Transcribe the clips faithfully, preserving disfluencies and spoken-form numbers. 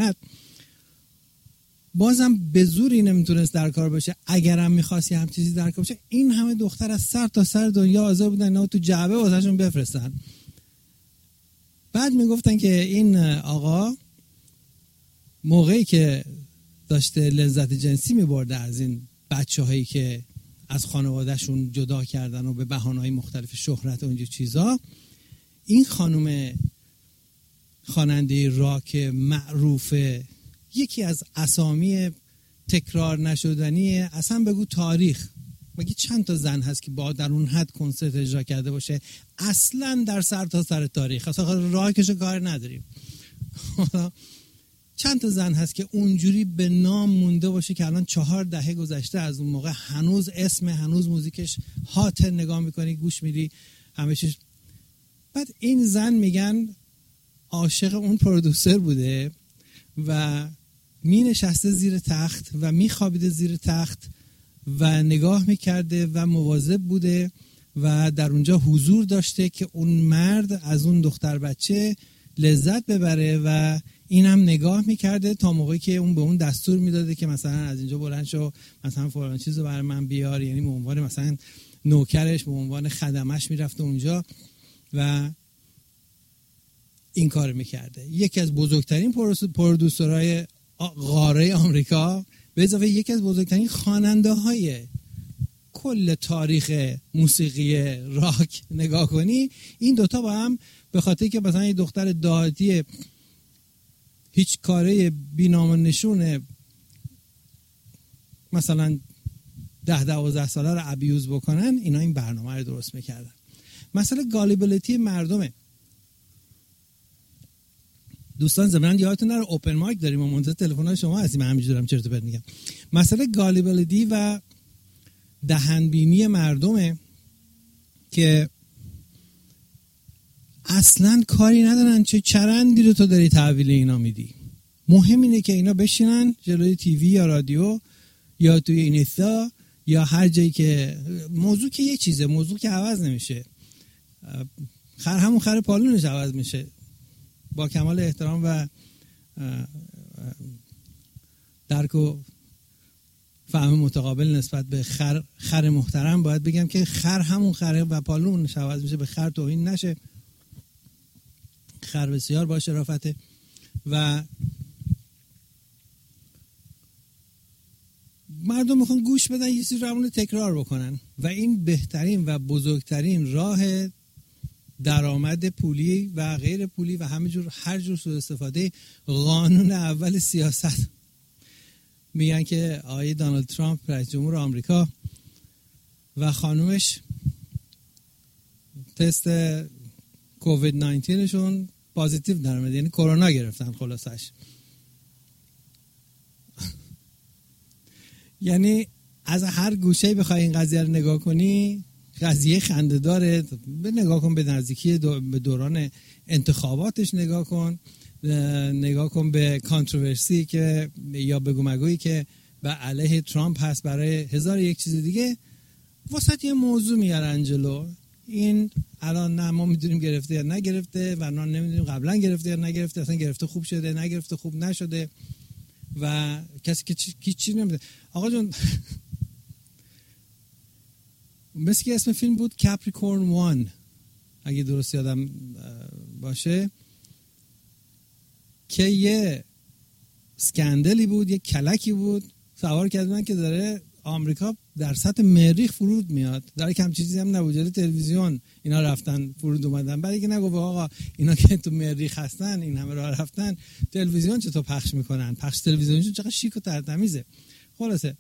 اومد بازم به زوری نمیتونست در کار باشه. اگرم میخواست یه هم چیزی در کار باشه، این همه دختر از سر تا سر دنیا حاضر بودن اینا تو جعبه واسهشون بفرستن. بعد میگفتن که این آقا موقعی که داشته لذت جنسی میبرده از این بچه هایی که از خانوادهشون جدا کردن و به بهانه‌های مختلف شهرت و اینجور چیزا، این خانم خواننده راک معروف، یکی از اسامی تکرار نشدنی اصلا بگو تاریخ، مگه چند تا زن هست که با در اون حد کنسرت اجرا کرده باشه اصلا در سر تا سر تاریخ؟ اصلا راکشو کار نداریم. چند تا زن هست که اونجوری به نام مونده باشه که الان چهار دهه گذشته از اون موقع، هنوز اسم، هنوز موزیکش هات، نگاه میکنی، گوش میدی، همه چیز. بعد این زن میگن عاشق اون پرودوسر بوده و می نشسته زیر تخت و می خوابیده زیر تخت و نگاه میکرده و مواظب بوده و در اونجا حضور داشته که اون مرد از اون دختر بچه لذت ببره و این هم نگاه میکرده تا موقعی که اون به اون دستور میداده که مثلا از اینجا بلند شو، مثلا فلان چیزو برای من بیار، یعنی به عنوان مثلا نوکرش، به عنوان خدمش میرفته اونجا و این کار میکرده. یکی از بزرگترین پرودوسرهای قاره آمریکا، به اضافه یکی از بزرگترین خواننده های کل تاریخ موسیقی راک نگاه کنی، این دوتا با هم به خاطر که مثلا یه دختر دهاتی هیچ کاره بی‌نام و نشونه مثلا ده دوازده ساله رو ابیوز بکنن، اینا این برنامه رو درست میکردن. مسئله گالیبیلیتی مردمه. دوستان زمان یادتون نره اوپن مایک داریم و منتظر تلفن‌های شما هستیم. همینجورم چرت و پرت میگم. مسئله گالیبیلیتی و دهنبینی مردمه که اصلا کاری ندارن چه چرندی رو تو داری تحویل اینا میدی. مهم اینه که اینا بشینن جلوی تیوی یا رادیو یا توی اینستا یا هر جایی که موضوع که یه چیزه، موضوع که عوض نمیشه، خر همون خر پالونش عوض میشه. با کمال احترام و درک و فهم متقابل نسبت به خر خر محترم باید بگم که خر همون خره و پالونش عوض میشه، به خر توهین نشه. خر بسیار با شرافته و مردم میخوان گوش بدن، یه چیزی رو همون تکرار بکنن و این بهترین و بزرگترین راه درآمد پولی و غیر پولی و همه جور هر جور سوء استفاده قانون اول سیاست. میگن که آقای دونالد ترامپ رئیس جمهور آمریکا و خانومش تست کووید نوزده شون پوزیتیو در اومد، یعنی کرونا گرفتن خلاصش. یعنی از هر گوشه‌ای بخوای این قضیه رو نگاه کنی، قضیه خنده داره. به نگاه کن به نزدیکی دو به دوران انتخاباتش، نگاه کن نگاه کن به کانتروورسی که یا بگو مگویی که به علیه ترامپ هست برای هزار یک چیز دیگه. واسط یه موضوع میارن جلو، این الان نه ما میدونیم گرفته یا نگرفته و نه نمیدونیم قبلا گرفته یا نگرفته، اصلا گرفته خوب شده نگرفته خوب نشده و کسی که چی چی نمیده. آقا جون مثل که اسم فیلم بود کپریکورن وان اگه درست یادم باشه، که یه سکندلی بود، یه کلکی بود سوار کردن که داره آمریکا در سطح مریخ فرود میاد، داره کم چیزی هم نبود، جلوی تلویزیون اینا رفتن فرود اومدن. برای که نگو آقا اینا که تو مریخ هستن، این همه راه رفتن، تلویزیون چطور پخش میکنن؟ پخش تلویزیونشون چقدر شیک و ترتمیزه. خلاصه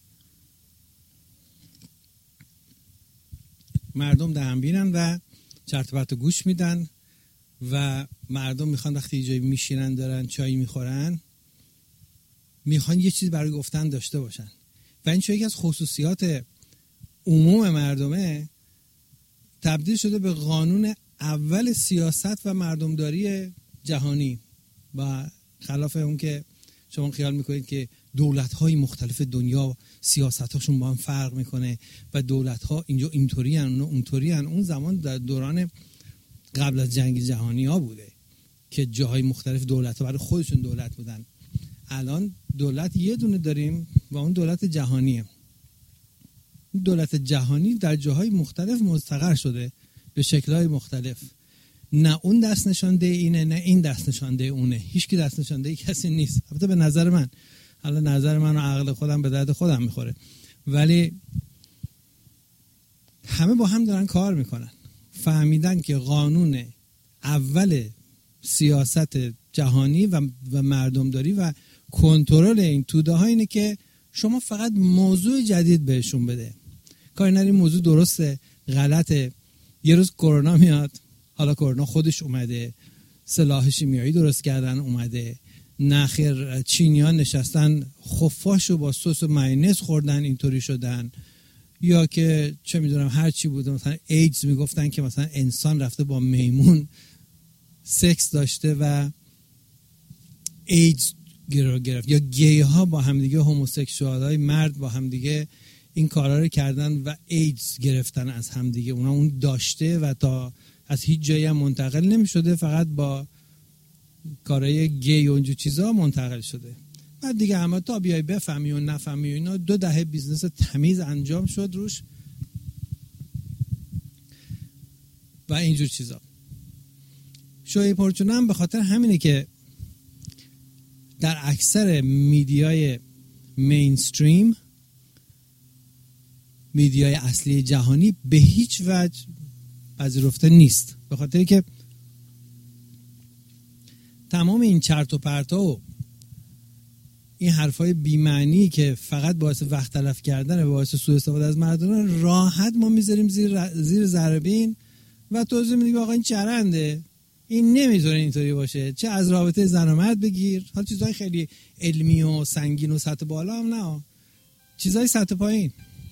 مردم دهنبینن و چرت و پرت گوش میدن و مردم میخوان وقتی یه جایی میشینن دارن چای میخورن، میخوان یه چیز برای گفتن داشته باشن و این چون یکی از خصوصیات عموم مردمه تبدیل شده به قانون اول سیاست و مردمداری جهانی. و خلاف اون که شما خیال میکنید که دولت‌های مختلف دنیا سیاستاشون با هم فرق میکنه و دولت‌ها اینجا اینطوری ان اون اونطوری ان، اون زمان در دوران قبل از جنگ جهانی ها بوده که جاهای مختلف دولت‌ها برای خودشون دولت بودن. الان دولت یه دونه داریم و اون دولت جهانیه. دولت جهانی در جاهای مختلف مستقر شده به شکل‌های مختلف. نه اون دست نشانده اینه نه این دست نشانده اونه. هیچ کی دست نشانده کسی نیست. البته به نظر من، حالا نظر من و عقل خودم به درد خودم میخوره، ولی همه با هم دارن کار میکنن. فهمیدن که قانون اول سیاست جهانی و, و مردمداری و کنترل این توده ها اینه که شما فقط موضوع جدید بهشون بده. کاری نری موضوع درسته غلطه. یه روز کرونا میاد، حالا کرونا خودش اومده، سلاح شیمیایی درست کردن اومده، نخیر چینیان نشستن خفاشو با سس و مایونز خوردن اینطوری شدن، یا که چه میدونم هر چی بوده، مثلا ایدز میگفتن که مثلا انسان رفته با میمون سکس داشته و ایدز گرفت، یا گی ها با همدیگه، هموسکسوال های مرد با همدیگه این کارا رو کردن و ایدز گرفتن از همدیگه. اونا اون داشته و تا از هیچ جایی هم منتقل نمیشده، فقط با کارهای گی و اونجور چیزا منتقل شده. بعد دیگه همه تا بیای بفهمی و نفهمی و اینا، دو دهه بیزنس تمیز انجام شد روش و اینجور چیزا. شوی پرچونه هم به خاطر همینه که در اکثر میدیای مینستریم، میدیای اصلی جهانی، به هیچ وجه پذیرفته نیست، به خاطر که تمام این چرت و پرتا و این حرفای بی‌معنی که فقط باعث وقت تلف کردن و باعث سوء استفاده از مردم، راحت ما میذاریم زیر زیر ذره و توضیح میدیم آقا این چرنده، این نمیتونه اینطوری باشه، چه از رابطه زن و مرد بگیر، حالا چیزای خیلی علمی و سنگین و سطح بالا هم نه، چیزای سطح پایین.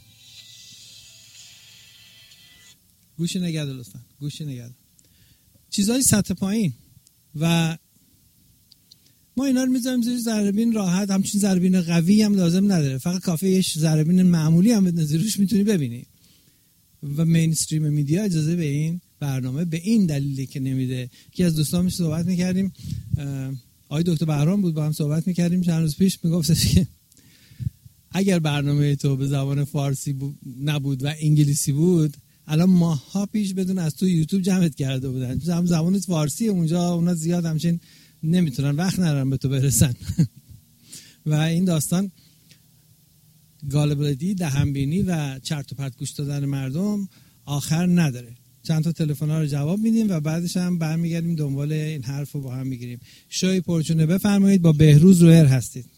گوشی نگرد لطفا، گوشی نگرد. چیزای سطح پایین و ما اینا رو میذاریم زیر ذره‌بین راحت. همچین ذره‌بین قوی هم لازم نداره، فقط کافیه یه ذره‌بین معمولی هم بزنی زیرش میتونی ببینی. و مینستریم میدیا اجازه به این برنامه به این دلیلی که نمیده. که از دوستان میشه صحبت میکردیم، آقای دکتر بهرام بود، با هم صحبت میکردیم چند روز پیش، میگفت که اگر برنامه تو به زبان فارسی بود نبود و انگلیسی بود، الان ماها پیش بدون از تو یوتیوب جمعت کرده بودن. هم زبانت فارسی اونجا اونا زیاد همچین نمیتونن، وقت ندارن به تو برسن. و این داستان گالبیلیتی، دهنبینی و چرت و پرت گوش دادن مردم آخر نداره. چند تا تلفن‌ها رو جواب میدیم و بعدش هم برمیگردیم دنبال این حرف رو با هم میگیریم. شوی پرچونه بفرمایید، با بهروز رویر هستید.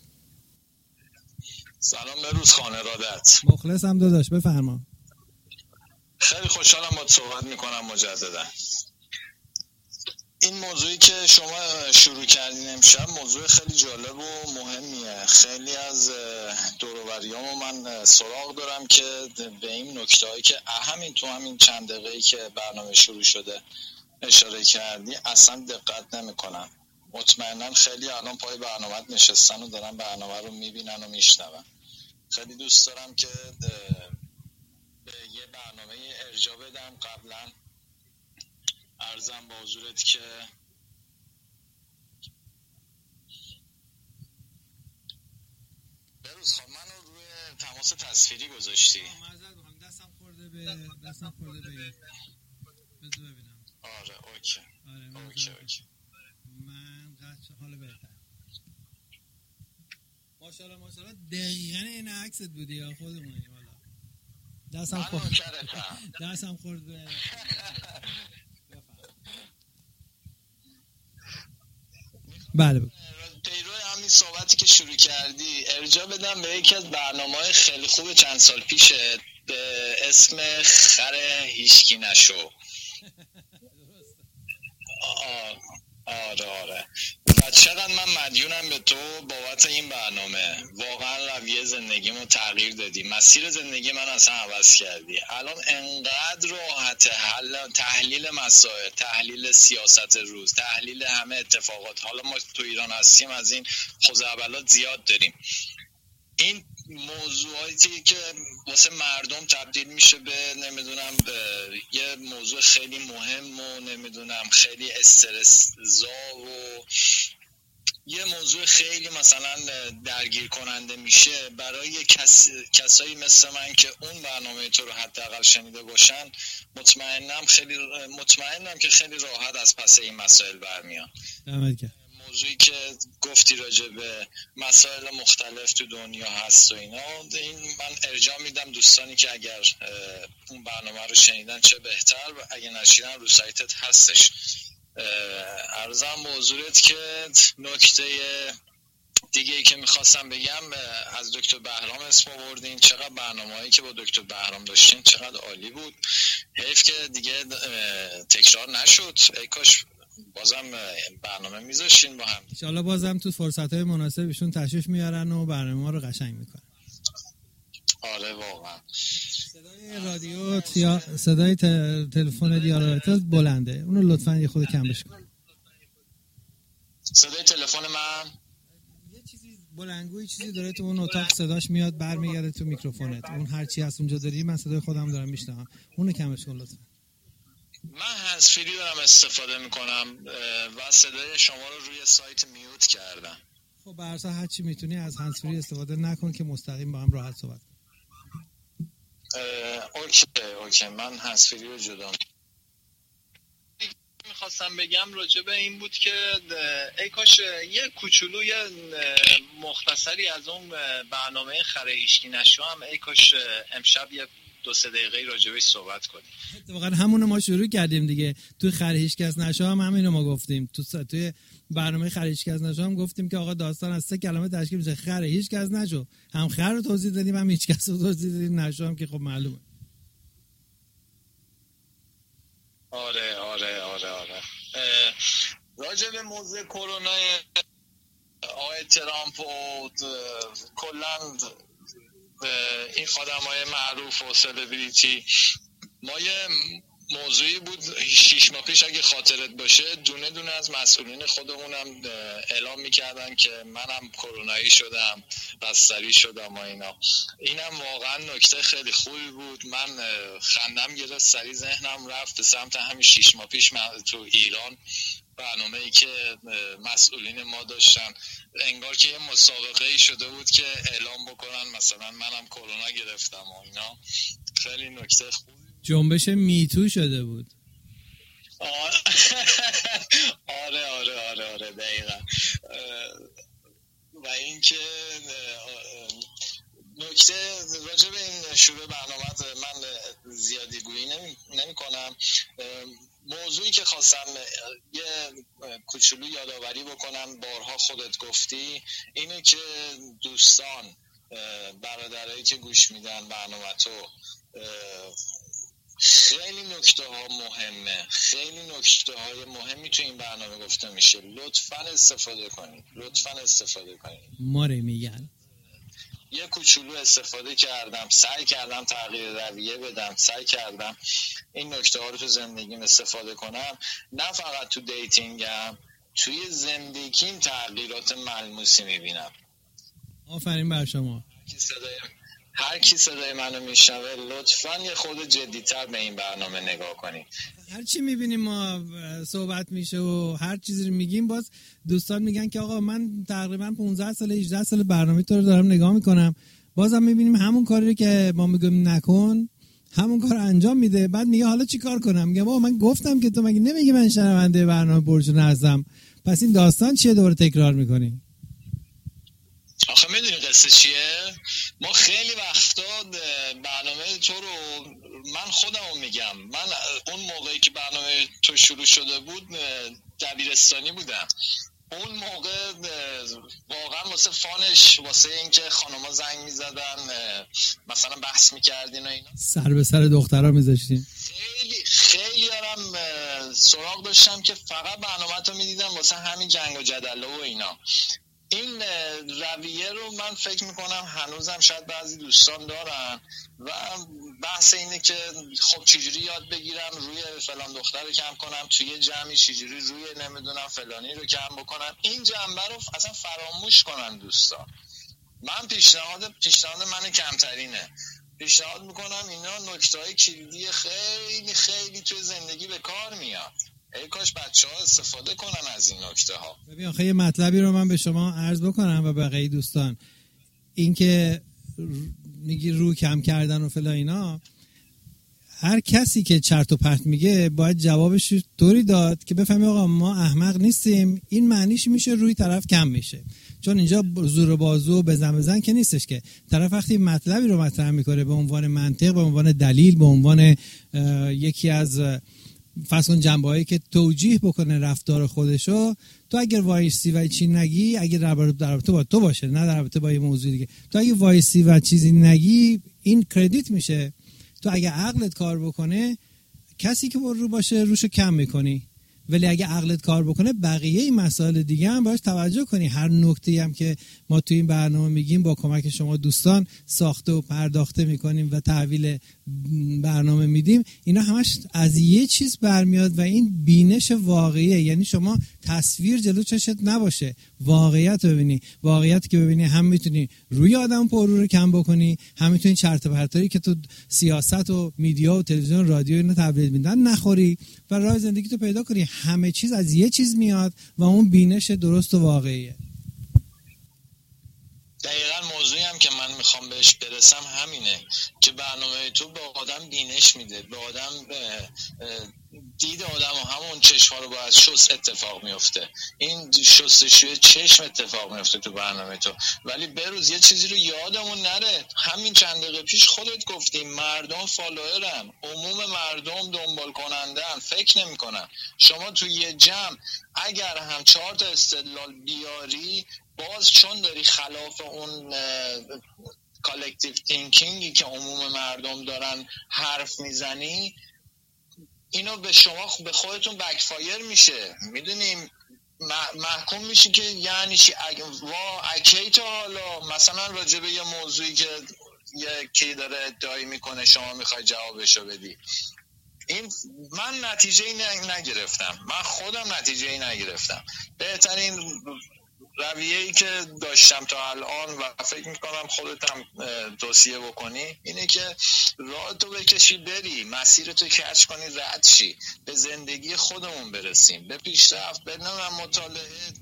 سلام بهروز خان، ارادت. مخلصم داداش، بفرما. خیلی خوشحالم باهات صحبت میکنم مجددا. این موضوعی که شما شروع کردین امشب موضوع خیلی جالب و مهمیه. خیلی از دور و بریامو من سراغ دارم که به این نکته‌هایی که همین تو همین چند دقیقه‌ای که برنامه شروع شده اشاره کردی اصلا دقت نمی‌کنن. مطمئناً خیلی الان پای برنامه نشستن و دارن برنامه رو میبینن و میشنون. خیلی دوست دارم که به یه برنامه ارجاع بدم. قبلا عرضم با حضورت که بروز خواهم منو روی تماس تصویری گذاشتی. دستم خورده به دستم خورده به بذار ببینم. آره اوکی. آره اوکی اوکی. من قطع حال بهتر. ماشاءالله ماشاءالله دقیقاً این عکست بودی یا خودمونی والا. دستم خورد. دستم خورد به بله. پیرو همین صحبتی که شروع کردی ارجاع بدم به یکی از برنامه‌های خیلی خوب چند سال پیشه به اسم خر هیشکی نشو. آره آره و چقدر من مدیونم به تو بابت این برنامه. واقعا رویه زندگیمو تغییر دادی، مسیر زندگی من اصلا عوض کردی. الان انقدر راحت حل تحلیل مسائل، تحلیل سیاست روز، تحلیل همه اتفاقات. حالا ما تو ایران هستیم از این خزعبلات زیاد داریم. این موضوعاتی که واسه مردم تبدیل میشه به نمیدونم به یه موضوع خیلی مهم و نمیدونم خیلی استرس زا و یه موضوع خیلی مثلا درگیر کننده میشه برای کس... کسایی مثل من که اون برنامه تو رو حداقل شنیده باشن، مطمئنم خیلی مطمئنم که خیلی راحت از پس این مسائل برمیان. موضوعی که گفتی راجع به مسائل مختلف تو دنیا هست و اینا، این من ارجاع میدم دوستانی که اگر اون برنامه رو شنیدن چه بهتر، و اگه نشیدن رو سایتت هستش. عرضم به حضورت که نکته دیگه ای که میخواستم بگم، از دکتر بهرام اسم آوردین، چقدر برنامه‌هایی که با دکتر بهرام داشتین چقدر عالی بود. حیف که دیگه تکرار نشد، ای کاش بازم برنامه میذاشتین با هم. انشالله بازم تو فرصت‌های مناسبشون تشریف میارن و برنامه رو قشنگ میکنن. آره واقعا. صدای رادیو یا صدای تلفن دیارت بلنده، اونو لطفاً یه خود کم بش کن. صدای تلفن من یه چیزی بلندگوی چیزی داره تو اون اتاق صداش میاد برمیگرده تو میکروفونت. اون هر چی هست اونجا داری، من صدای خودم دارم میشنوم، اونو کمش کن لطفاً. من هندزفری دارم استفاده میکنم و صدای شما رو روی سایت میوت کردم. خب به هر حال هر چی میتونی از هندزفری استفاده نکن که مستقیم با هم راحت صحبت. اوکی اوکی من هندزفری رو جدا میخواستم بگم راجع به این بود که ای کاش یه کوچولو یه مختصری از اون برنامه خره هیشکی نشو هم ای کاش امشب یه دو سه دقیقه راجبش صحبت کنیم. واقعا همون ما شروع کردیم دیگه، تو خره هیچ کس نشو هم همینو ما گفتیم، تو توی برنامه خره هیچ کس نشو هم گفتیم که آقا داستان از سه کلمه تشکیل میشه، خره هیچ کس نشو، هم خر رو توضیح دادیم هم هیچ کس رو توضیح دادیم، نشو هم که خب معلومه. آره آره آره آره راجع به موضوع کرونا آقای ترامپ و کلاً این آدمای معروف و سلبریتی، ما یه موضوعی بود شیش ماه پیش اگه خاطرت باشه، دونه دونه از مسئولین خودمونم اعلام میکردن که منم کرونایی شدم، بستری شدم و اینا. اینم واقعا نکته خیلی خوبی بود. من خندم گرفت، سری ذهنم رفت به سمت همین شیش ماه پیش تو ایران، برنامه‌ای که مسئولین ما داشتن، انگار که یه مسابقه ای شده بود که اعلام بکنن مثلا منم کرونا گرفتم و اینا. خیلی نکته خوب، جنبش میتو شده بود. آره آره آره آره دقیقا. و این که نکته راجع به این شروع برنامه من زیادی گویی نمی, نمی کنم. موضوعی که خواستم یه کوچولو یادآوری بکنم، بارها خودت گفتی، اینه که دوستان برادرایی که گوش میدن برنامه تو، خیلی نکته ها مهمه، خیلی نکته های مهمی تو این برنامه گفته میشه، لطفاً استفاده کنید، لطفاً استفاده کنید. ماره میگن یه کوچولو استفاده کردم، سعی کردم تغییر رویه بدم، سعی کردم این نکته ها رو تو زندگیم استفاده کنم، نه فقط تو دیتینگم، توی زندگیم تغییرات ملموسی میبینم. آفرین بر شما. هر کی صدای منو میشنوه لطفاً یه خود جدی‌تر به این برنامه نگاه کنید. هر چی میبینیم ما صحبت میشه و هر چیزی رو میگیم، باز دوستان میگن که آقا من تقریبا پانزده سال هجده سال برنامه تو رو دارم نگاه میکنم، بازم میبینیم همون کاری رو که ما میگیم نکن همون کار انجام میده، بعد میگه حالا چی کار کنم؟ میگه بابا من گفتم که تو مگه نمیگی من شنونده برنامه پرشون هستم، پس این داستان چیه دوباره تکرار میکنی؟ آخه میدونی قصه چیه؟ ما خیلی وقتا برنامه تو رو، من خودمو میگم، من اون موقعی که برنامه تو شروع شده بود دبیرستانی بودم، اون موقع واقعا واسه فانش، واسه اینکه خانوما زنگ میزدن مثلا بحث میکردین و اینا، سر به سر دخترها میذاشتین، خیلی خیلی هم سراغ داشتم که فقط برنامه تو میدیدم واسه همین جنگ و جدل و اینا. این رویه رو من فکر میکنم هنوزم شاید بعضی دوستان دارن و بحث اینه که خب چجوری یاد بگیرم روی فلان دختر رو کم کنم، توی جمعی چجوری روی نمیدونم فلانی رو کم بکنم. این جنبه رو اصلا فراموش کنن دوستان. من پیشنهاد پیشنهاد من کمترینه، پیشنهاد میکنم اینا نکته‌های کلیدی خیلی خیلی توی زندگی به کار میاد. ای کاش بچه ها استفاده کنن از این نکته ها. ببین آخه یه مطلبی رو من به شما عرض بکنم و بقیه دوستان، این که میگی رو کم کردن و فلا اینا، هر کسی که چرت و پرت میگه باید جوابش طوری داد که بفهمی آقا ما احمق نیستیم، این معنیش میشه روی طرف کم میشه. چون اینجا زور بازو بزن بزن که نیستش، که طرف وقتی مطلبی رو مطرح میکنه به عنوان منطق، به عنوان دلیل، به عنوان یکی از فرض کن جنبه‌هایی که توجیه بکنه رفتار خودشو، تو اگر وایسی و چی نگی، اگر در رابطه با تو باشه نه در رابطه با یه موضوع دیگه، تو اگه وایسی و چیزی نگی این کردیت میشه. تو اگه عقلت کار بکنه کسی که رو باشه روشو کم میکنی، ولی اگه عقلت کار بکنه بقیه این مسائل دیگه هم باش توجه کنی. هر نکته‌ای هم که ما تو این برنامه میگیم با کمک شما دوستان ساخته و پرداخته میکنیم و تحویل برنامه میدیم، اینا همش از یه چیز برمیاد و این بینش واقعیه. یعنی شما تصویر جلو چشت نباشه، واقعیت رو ببینی. واقعیت که ببینی هم میتونی روی آدم پررو رو کم بکنی، هم میتونی چرت و پرتایی که تو سیاست و میدیا و تلویزیون و رادیو اینا تبلیغ میدن نخوری و راه زندگی تو پیدا کنی. همه چیز از یه چیز میاد و اون بینش درست و واقعیه. دقیقا موضوعی هم که من میخوام بهش برسم همینه که برنامه تو به آدم بینش میده، به آدم دید آدم و همون چشم رو باید شست اتفاق میفته. این شستشوی چشم اتفاق میفته تو برنامه تو. ولی بروز یه چیزی رو یادمون نره، همین چند دقیقه پیش خودت گفتی مردم فالوورن، عموم مردم دنبال کنندن، فکر نمی کنن. شما تو یه جمع اگر هم چهار تا استدلال بیاری، باز چون داری خلاف اون کالکتیو تینکینگی که عموم مردم دارن حرف میزنی، اینو به شما به خودتون بکفایر میشه. میدونیم محکوم میشی که یعنی چی، وا اکی تا حالا مثلا راجع به یه موضوعی که یکی داره ادعایی میکنه شما میخوای جوابشو بدی. این من نتیجه ای نگرفتم، من خودم نتیجه ای نگرفتم. بهترین رویه‌ای که داشتم تا الان و فکر میکنم خودت هم توصیه بکنی اینه که راه تو بکشی، بری مسیر تو کج کنی، رد شی، به زندگی خودمون برسیم، به پیشرفت، به نمیدونم مطالعه،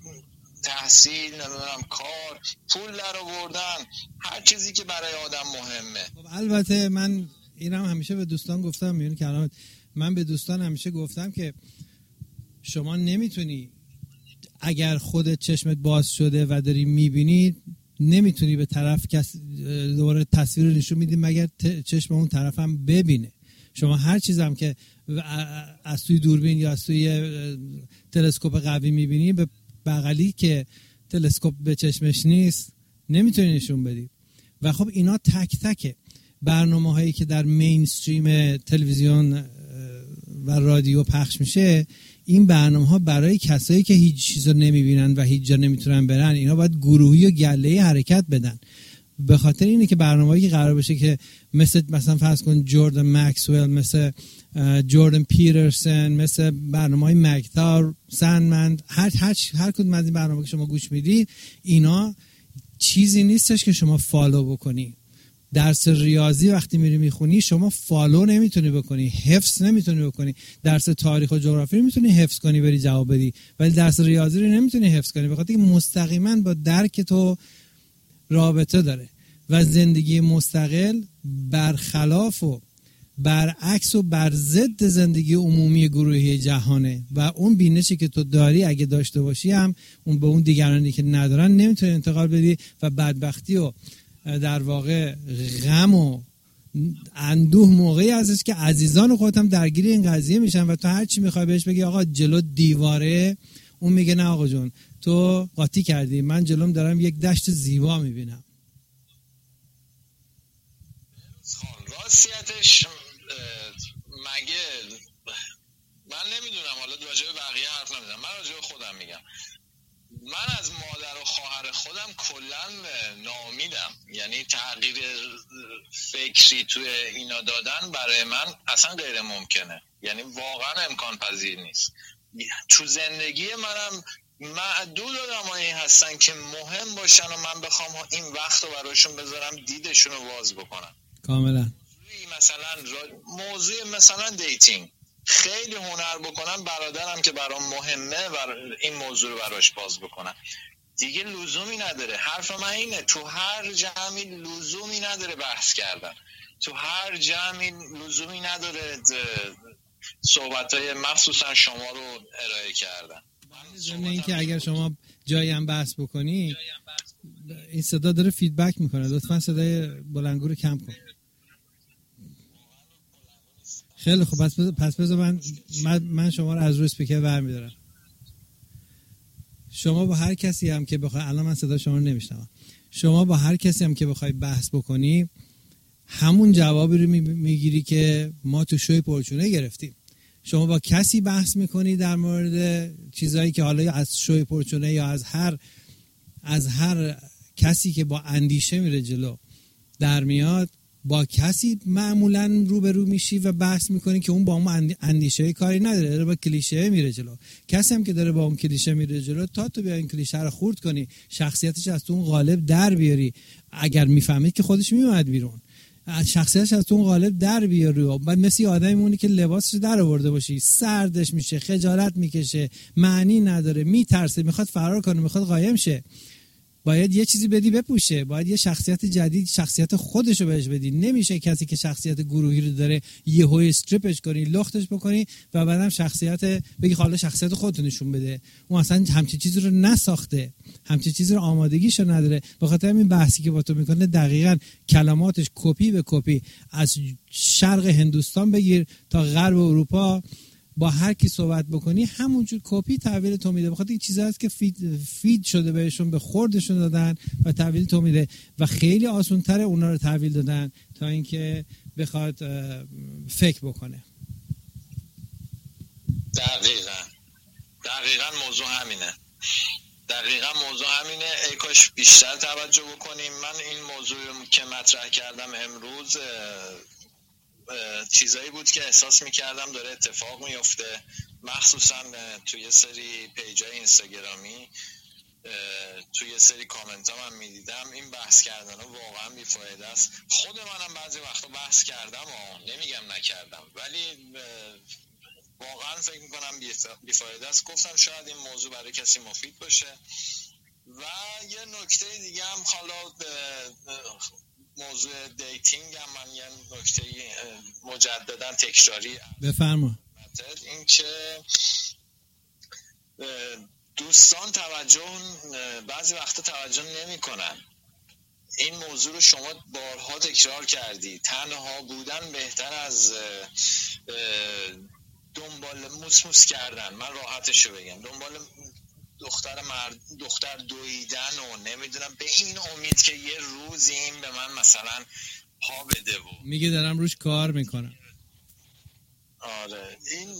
تحصیل، نمیدونم کار، پول در آوردن، هر چیزی که برای آدم مهمه. خب البته من اینم همیشه به دوستان گفتم، میبینی که من به دوستان همیشه گفتم که شما نمیتونی اگر خودت چشمت باز شده و داری میبینی، نمیتونی به طرف کس دوباره تصویر رو نشون میدی مگر چشم اون طرف هم ببینه. شما هر چیزم که از توی دوربین یا از توی تلسکوپ قوی میبینی، به بغلی که تلسکوپ به چشمش نیست نمیتونی نشون بدی. و خب اینا تک تکه برنامه هایی که در مینستریم تلویزیون و رادیو پخش میشه، این برنامه ها برای کسایی که هیچ چیز رو نمیبینن و هیچ جا نمیتونن برن، اینا باید گروهی و گله‌ای حرکت بدن. به خاطر اینه که برنامه‌ای که قرار بشه که مثل مثلا فرض کن جوردن مکسول، مثل جوردن پیترسن، مثل برنامه‌های مکتار، سندمن، هر هر هر کدوم از این برنامه‌ها که شما گوش میدید، اینا چیزی نیستش که شما فالو بکنی. درس ریاضی وقتی میری میخونی شما فالو نمیتونی بکنی، حفظ نمیتونی بکنی. درس تاریخ و جغرافی میتونی حفظ کنی بری جواب بدی، ولی درس ریاضی رو نمیتونی حفظ کنی، بخاطر اینکه مستقیما با درک تو رابطه داره. و زندگی مستقل برخلاف و برعکس و بر ضد زندگی عمومی گروهی جهانه و اون بینشی که تو داری اگه داشته باشی هم اون به اون دیگرانی که ندارن نمیتونی انتقال بدی و بدبختی و در واقع غم و اندوه موقعی هستش که عزیزان خودت هم درگیر این قضیه میشن و تو هر چی میخوای بهش بگی آقا جلو دیواره، اون میگه نه آقا جون تو قاطی کردی، من جلوم دارم یک دشت زیبا میبینم. راستیتش مگه من نمیدونم، حالا راجع به بقیه حرف نمیزنم، من راجع به خودم میگم. من از مادر و خواهر خودم کلا ناامیدم، یعنی تغییر فکری توی اینا دادن برای من اصلا غیر ممکنه، یعنی واقعا امکان پذیر نیست. تو زندگی منم معدود آدمایی هستن که مهم باشن و من بخوام این وقت رو براشون بذارم دیدشون رو باز بکنم. کاملا. مثلا موضوع مثلا دیتینگ، خیلی هنر بکنم برادرم که برام مهمه و این موضوع رو براش باز بکنم. دیگه لزومی نداره. حرف من اینه تو هر جمعی لزومی نداره بحث کردن، تو هر جمعی لزومی نداره صحبت‌های مخصوصا شما رو ارائه کردن. ضمن این که اگر شما جایی هم بحث بکنی این صدا داره فیدبک میکنه، لطفا صدای بلندگو رو کم کن. خیلی خوب، پس بذار پس بذار من, من من شما رو از روی اسپیکر برمی‌دارم. شما با هر کسی هم که بخوای، الان من صدا شما رو نمیشنوم، شما با هر کسی هم که بخوای بحث بکنی همون جوابی رو میگیری که ما تو شوی پرچونه گرفتیم. شما با کسی بحث میکنی در مورد چیزایی که حالا از شوی پرچونه یا از هر از هر کسی که با اندیشه میره جلو در میاد، با کسی معمولا روبرو میشی و بحث میکنی که اون با اون اندیشه کاری نداره، داره با کلیشه میره جلو. کسی هم که داره با اون کلیشه میره جلو، تا تو بیا این کلیشه رو خورد کنی، شخصیتش از تو اون قالب در بیاری، اگر میفهمید که خودش میومد بیرون، شخصیتش از تو اون قالب در بیاری، بعد مثل آدمی مونی که لباسش در آورده باشی، سردش میشه، خجالت میکشه، معنی نداره، میترسه، میخواد فرار کنه، میخواد قایم شه، باید یه چیزی بدی بپوشه، باید یه شخصیت جدید، شخصیت خودش رو بهش بدی. نمیشه کسی که شخصیت گروهی رو داره یهو استریپش کنی، لختش بکنی و بعدم شخصیت بگی حالا شخصیت خودت نشون بده. اون اصلا همچین چیزی رو نساخته، همچین چیزی رو آمادگیشو نداره. به خاطر همین بحثی که با تو میکنه دقیقاً کلماتش کپی به کپی از شرق هندوستان بگیر تا غرب اروپا، با هر کی صحبت بکنی همونجور کپی تحویل تو میده. بخاطر این چیزا هست که فید, فید شده بهشون، به خوردشون دادن و تحویل تو میده و خیلی آسان‌تره اونا رو تحویل دادن تا اینکه بخواد فکر بکنه. دقیقاً دقیقاً موضوع همینه. دقیقاً موضوع همینه. ای کاش بیشتر توجه بکنیم. من این موضوع که مطرح کردم امروز چیزایی بود که احساس میکردم داره اتفاق میفته، مخصوصا توی یه سری پیجای اینستاگرامی، توی یه سری کامنت ها من میدیدم این بحث کردن ها واقعا بیفایده است. خود منم بعضی وقتا بحث کردم و نمیگم نکردم، ولی واقعا فکر میکنم بیفایده است. گفتم شاید این موضوع برای کسی مفید باشه. و یه نکته دیگه هم، حالا موضوع دیتینگ هم من یه نکته مجددا تکراری بفرما، این که دوستان توجه بعضی وقتا توجه نمی کنن. این موضوع رو شما بارها تکرار کردی، تنها بودن بهتر از دنبال موس موس کردن، من راحتشو بگم، دنبال دختر مرد دختر دویدن و نمیدونم به این امید که یه روزی این به من مثلا پا بده و میگه دارم روش کار میکنم. آره این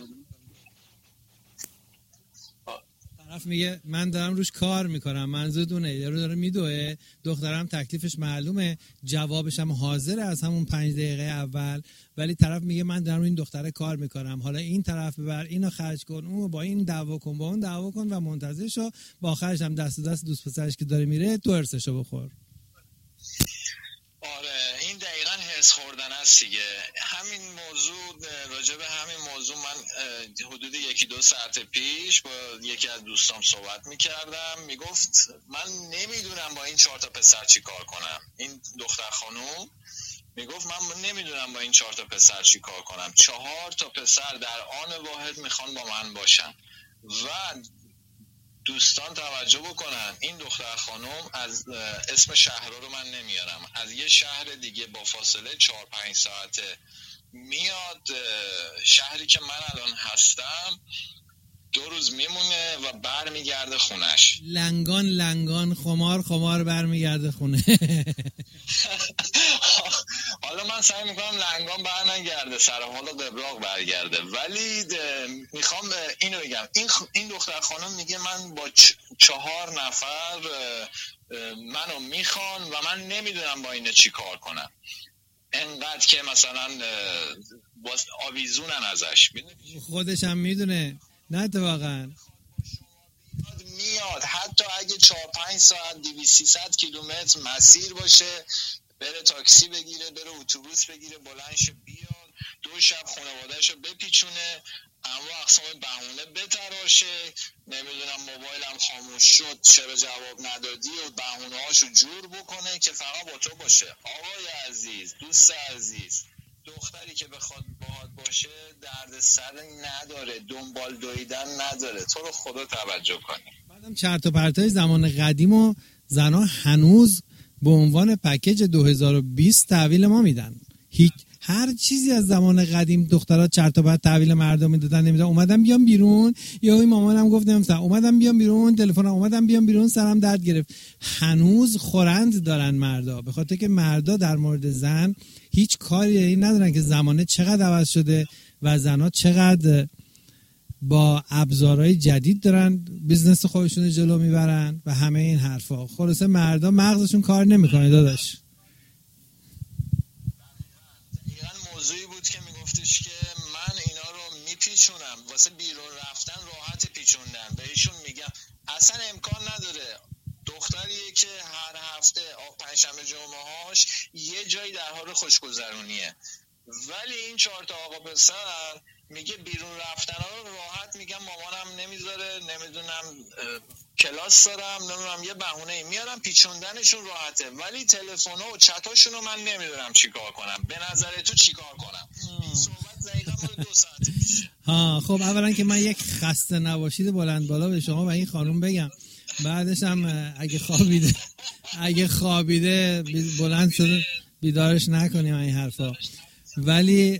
طرف میگه من دارم روش کار میکنم، منظور دونه یارو داره میدوه، دخترم تکلیفش معلومه، جوابش هم حاضره از همون پنج دقیقه اول، ولی طرف میگه من دارم رو این دختره کار میکنم، حالا این طرف ببر، اینو خرج کن، اون با این دعوا کن، با اون دعوا کن و منتظر شو با آخرش هم دست دست دوست پسرش که داره میره تو ارسشو بخور. آره این دقیقاً هرس خوردن است دیگه. همین موضوع، راجع به همین موضوع من حدود یکی دو ساعت پیش با یکی از دوستام صحبت میکردم. میگفت من نمیدونم با این چهار تا پسر چی کار کنم. این دختر خانوم میگفت من نمیدونم با این چهار تا پسر چی کار کنم. چهار تا پسر در آن واحد میخوان با من باشن. و دوستان توجه بکنن، این دختر خانم از اسم شهرها رو من نمیارم، از یه شهر دیگه با فاصله چهار پنج ساعته میاد شهری که من الان هستم، دو روز میمونه و بر میگرده خونش. لنگان لنگان خمار خمار بر میگرده خونه. حالا من سعی میکنم لنگان بر نگرده، سر حالا قبراق برگرده، ولی میخوام اینو بگم، این این دختر خانم میگه من با چهار نفر منو میخوان و من نمیدونم با اینه چی کار کنم. انقدر که مثلا آویزونن ازش. خودش هم میدونه نه تو واقعا میاد، حتی اگه چهار پنج ساعت دویست سیصد کیلومتر مسیر باشه، بره تاکسی بگیره، بره اتوبوس بگیره، بلند شه بیاد دو شب خانواده‌اش رو بپیچونه، اما اقسام بهونه بتراشه، نمیدونم موبایلم خاموش شد چرا جواب ندادی و بهونه هاشو جور بکنه که فقط با تو باشه. آقای عزیز، دوست عزیز، دختری که بخواد باهات باشه درد سر نداره، دنبال دویدن نداره. تو رو خدا توجه کنی. بعدم چرت و پرتای زمان قدیم و زنا هنوز به عنوان پکیج دو هزار و بیست تحویل ما میدن. هیچ هر چیزی از زمان قدیم دخترها چرت و پرت تحویل مردم میدادن، نمیدونم اومدم بیام بیرون، یا این مامانم گفت نمیدونم اومدم بیام بیرون، تلفنم اومدم بیام بیرون، سرم درد گرفت. هنوز خورند دارن مردا، به خاطر که مردا در مورد زن هیچ کاری ندارن که زمانه چقدر عوض شده و زنها چقدر با ابزارهای جدید دارن بیزنس خودشون جلو میبرن و همه این حرفا. خلاصه مردا مغزشون کار نمیکنه داداش. موضوعی بود که میگفتش که من اینا رو میپیچونم واسه بیرون رفتن، راحت پیچوندن. بهشون میگم اصلا امکان نداره. دختریه که هر هفته پنجشنبه جمعه هاش یه جایی در حال خوشگذرونیه، ولی این چهار تا آقا پسر میگه بیرون رفتن ها رو راحت میگم مامانم نمیذاره، نمیدونم کلاس دارم، نمیدونم یه بهونه میارم، پیچوندنشون راحته، ولی تلفن ها و چتاشون رو من نمیدونم چیکار کنم. به نظر تو چیکار کنم؟ این صحبت دقیقا مال دو ساعته پیش. ها خب اولا که من یک خسته نباشید بلند بالا به شما و این خانم بگم، بعدش هم اگه خوابیده اگه خوابیده بلند شده بیدارش نکنیم این حرفا. ولی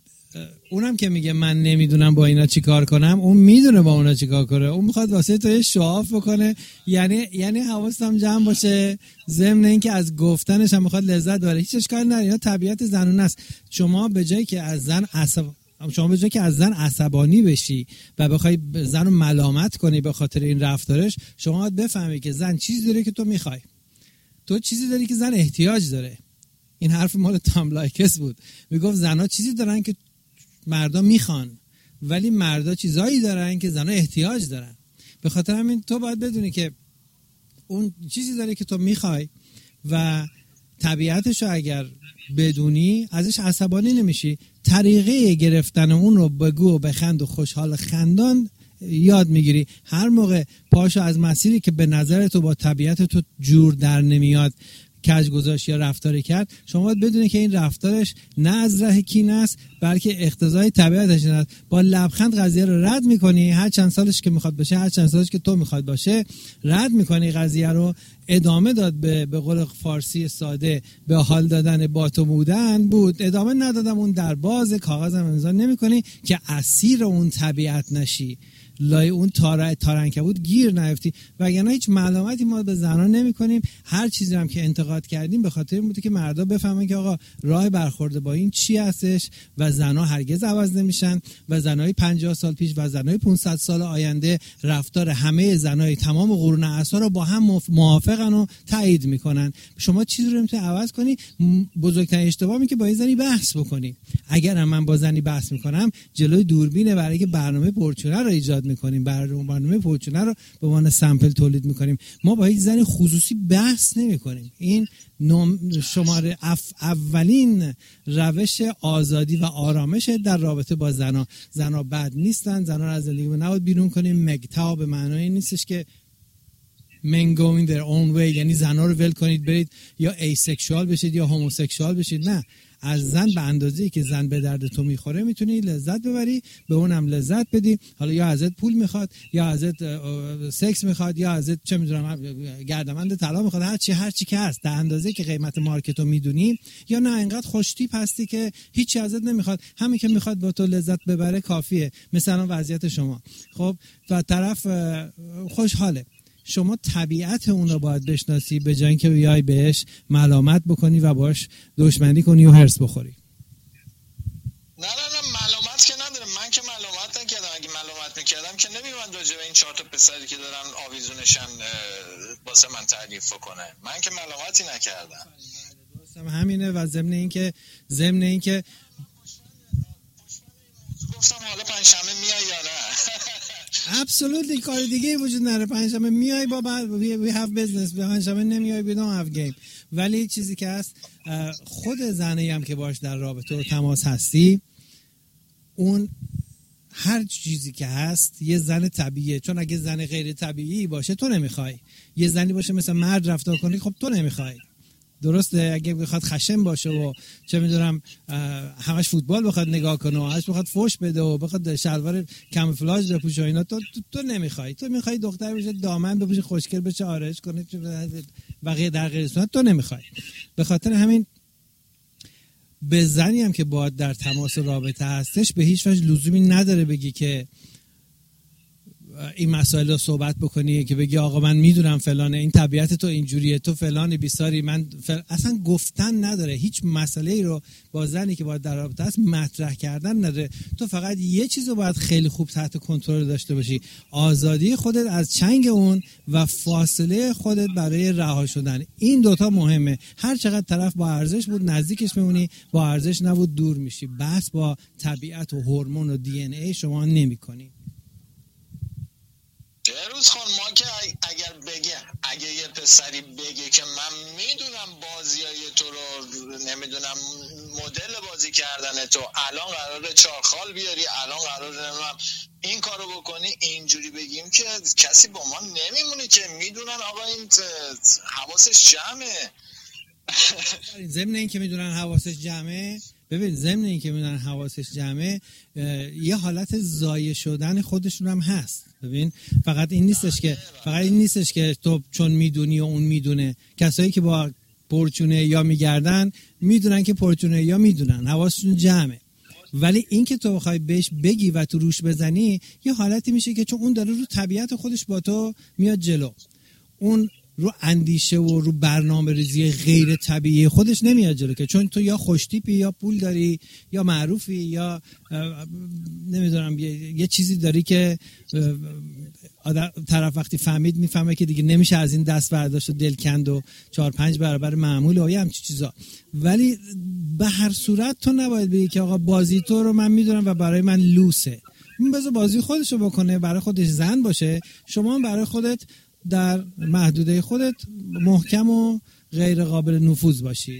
اونم که میگه من نمیدونم با اینا چی کار کنم، اون میدونه با اونا چی کار کنه. اون میخواد واسه تو یه شعاف بکنه، یعنی یعنی حواستم جمع باشه، ضمن اینکه از گفتنش هم میخواد لذت ببره. هیچ اشکالی نداره، اینا طبیعت زنونه است. شما به جایی که از زن عصب شما به جایی که از زن عصبانی بشی و بخوای زن رو ملامت کنی به خاطر این رفتارش، شما باید بفهمی که زن چیزی داره که تو میخوای، تو چیزی داری که زن احتیاج داره. این حرف مال تام لایکس بود، میگفت زنها چیزی دارن که مردا میخوان، ولی مردا چیزایی دارن که زنها احتیاج دارن. به خاطر همین تو باید بدونی که اون چیزی داره که تو میخوای و طبیعتشو اگر بدونی ازش عصبانی نمیشی. طریقه گرفتن اون رو بگو و بخند و خوشحال خندان یاد میگیری. هر موقع پاشو از مسیری که به نظر تو با طبیعت تو جور در نمیاد کج گذاشت یا رفتاری کرد، شما باید بدونی که این رفتارش نه از ره کینه است، بلکه اقتضای طبیعتش است. با لبخند قضیه رو رد میکنی، هر چند سالش که میخواد باشه، هر چند سالش که تو میخواد باشه، رد میکنی قضیه رو. ادامه داد به به قول فارسی ساده به حال دادن با تو بودن بود، ادامه ندادم اون در باز کاغذم امضا نمیکنی که اسیر اون طبیعت نشی، لای اون تار تارنکبوت گیر نیفتی. وگرنه هیچ ملامتی ما به زنان نمی کنیم. هر چیزی هم که انتقاد کردیم به خاطر این بوده که مردا بفهمن که آقا راه برخورد با این چی هستش و زنها هرگز عوض نمیشن و زنای پنجاه سال پیش و زنای پانصد سال آینده رفتار همه زنای تمام قرون عصر رو با هم موافقن و تایید میکنن. شما چیزی رو نمیتونی عوض کنی. بزرگترین اشتباهی که با این زنی بحث بکنی. اگر من با زنی بحث میکنم جلوی دوربینه برای که برنامه پرچونه رو ایجاد میکنیم، برنامه پرچونه رو به عنوان سامپل تولید میکنیم. ما با هیچ زن خصوصی بحث نمیکنیم. این شماره اف اولین روش آزادی و آرامش در رابطه با زنها. زنها بد نیستن، زنها رو از زندگی نباید بیرون کنیم. مگتا به معنای نیستش که men going their own way، یعنی زنها رو ول کنید برید یا ایسکشوال بشید یا هوموسکشوال بشید. نه، از زن به اندازه‌ای که زن به درد تو میخوره میتونی لذت ببری، به اونم لذت بدی. حالا یا ازت پول میخواد، یا ازت سکس میخواد، یا ازت چه میدونم گردمند طلا میخواد، هر چی هر چی که هست در اندازه‌ای که قیمت مارکتو میدونی. یا نه اینقدر خوش تیپ هستی که هیچی ازت نمیخواد، همین که میخواد با تو لذت ببره کافیه. مثلا وضعیت شما خب و طرف خوشحاله. شما طبیعت اون رو باید بشناسی به جای اینکه بیای بهش ملامت بکنی و باش دشمنی کنی و هرس بخوری. نه نه نه ملامت که نداره. من که ملامت نکردم. اگه ملامت میکردم که نمیومد راجع به این چهار تا پسری که دارن آویزونشن واسه من تعریف کنه. من که ملامتی نکردم. درستم همینه. و ضمن اینکه ضمن اینکه گفتم حالا پنجشنبه میای یا نه؟ absolutely کار دیگه وجود نداره. پنجشنبه میای بابا we have business، پنجشنبه نمیای we don't have game. ولی چیزی که هست خود زنی هم که باش در رابطه و تماس هستی اون هر چیزی که هست یه زن طبیعیه، چون اگه زن غیر طبیعی باشه تو نمیخوای. یه زنی باشه مثلا مرد رفتار کنی، خب تو نمیخوای. درسته؟ اگه بخواد خشن باشه و چه میدونم همش فوتبال بخواد نگاه کنه و همش بخواد فوش بده و بخواد شلوار کاموفلاژ بپوشه اینا، تو تو, تو نمیخوای. تو میخوای دختر بشه دامن بپوشه، خوشگل بشه، آرایش کنه و غیر در غیر صورت تو نمیخوای. به خاطر همین به زنی هم که باهات در تماس رابطه هستش به هیچ وجه لزومی نداره بگی که این مسائل رو صحبت بکنی، که بگی آقا من میدونم فلانه، این طبیعت تو اینجوریه، تو فلانی بیساری. من فل... اصلا گفتن نداره. هیچ مسئله ای رو با زنی که باید در رابطه است مطرح کردن نداره. تو فقط یه چیز رو باید خیلی خوب تحت کنترل داشته باشی، آزادی خودت از چنگ اون و فاصله خودت برای رها شدن. این دوتا مهمه. هر چقدر طرف با ارزش بود نزدیکش میمونی، با ارزش نبود دور میشی. بحث با طبیعت و هورمون و دی ان ای شما نمی‌کنی. بهروز خان، ما که اگر بگه اگه یه پسری بگه که من میدونم بازیای تو رو، نمیدونم مدل بازی کردن تو، الان قراره چارخال بیاری، الان قراره نمیدونم این کارو بکنی، اینجوری بگیم که کسی با ما نمیمونه که میدونن آقا این حواسش جمعه. ضمن این که میدونن حواسش جمعه، ببین ضمن این که میدونن حواسش جمعه یه حالت ضایع شدن خودشون هم هست. ببین فقط این نیستش که فقط این نیستش که تو چون میدونی و اون میدونه. کسایی که با پرچونه یا میگردن میدونن که پرچونه یا میدونن، حواسشون جمعه. ولی این که تو بخوای بهش بگی و تو روش بزنی یه حالتی میشه که چون اون داره رو طبیعت خودش با تو میاد جلو، اون رو اندیشه و رو برنامه ریزی غیر طبیعی خودش نمیاد جلو، که چون تو یا خوشتیپی یا پول داری یا معروفی یا نمیدونم یه،, یه چیزی داری که طرف وقتی فهمید میفهمه که دیگه نمیشه از این دست برداشت و دل کند و چهار پنج برابر معمول و یه همچین چیزا. ولی به هر صورت تو نباید بگی که آقا بازی تو رو من میدونم و برای من لوسه. بذار بازی خودشو بکنه، برای خودش زن باشه، شما برای خودت در محدوده خودت محکم و غیر قابل نفوذ باشی.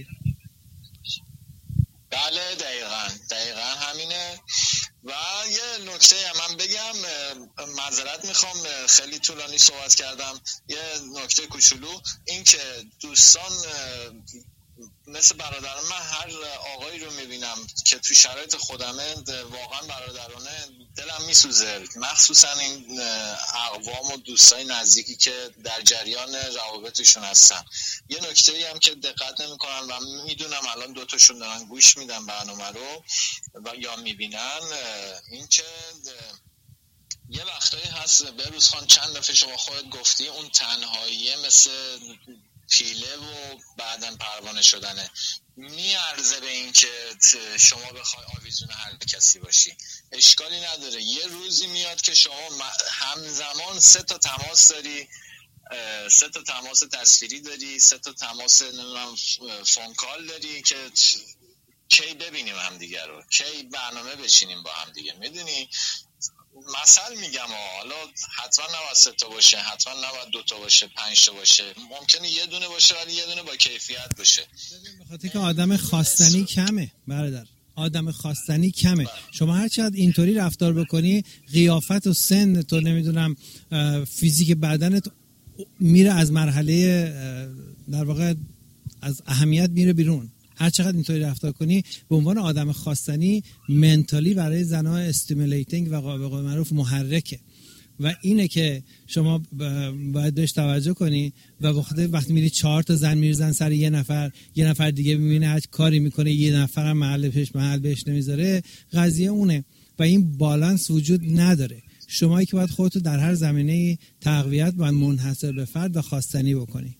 بله دقیقاً دقیقاً همینه. و یه نکته من بگم، معذرت میخوام خیلی طولانی صحبت کردم، یه نکته کوچولو، این که دوستان مثل برادران، من هر آقایی رو میبینم که تو شرایط خودمه واقعا برادرانه دلم میسوزه، مخصوصا این اقوام و دوستای نزدیکی که در جریان روابطشون هستن. یه نکته‌ای هم که دقت نمی‌کنن و میدونم الان دوتاشون دارن گوش میدن برنامه رو و یا میبینن، این که یه وقتایی هست بهروز خان، چند دفعه شما خودت گفتی اون تنهاییه مثل پیله و بعدن پروانه شدنه، میارزه به این که شما بخوای آویزون هر کسی باشی. اشکالی نداره، یه روزی میاد که شما همزمان سه تا تماس داری، سه تا تماس تصویری داری، سه تا تماس نمیدونم فون کال داری که کی ببینیم هم دیگه رو، کی برنامه بچینیم با هم دیگه. میدونی مثل میگم حالا حتما نباید سه تا باشه، حتما نباید دو تا باشه، پنج تا باشه، ممکنه یه دونه باشه ولی یه دونه با کیفیت باشه. به خاطر که آدم خواستنی کمه برادر، آدم خواستنی کمه. شما هر چقدر اینطوری رفتار بکنی، قیافت و سن تو نمیدونم فیزیک بدنت میره از مرحله در واقع از اهمیت میره بیرون. هر چقدر اینطوری رفتار کنی به عنوان آدم خواستنی منتالی برای زنها استیمولیتینگ و به قول معروف محرکه. و اینه که شما باید بهش توجه کنی و وقتی میری چهار تا زن میریزن سر یه نفر، یه نفر دیگه میبینه هر کاری میکنه یه نفرم محل پیش محل بهش نمیذاره، قضیه اونه و این بالانس وجود نداره. شمایی که باید خودتو در هر زمینه تقویت باید منحصر به فرد و خواستنی بکنی.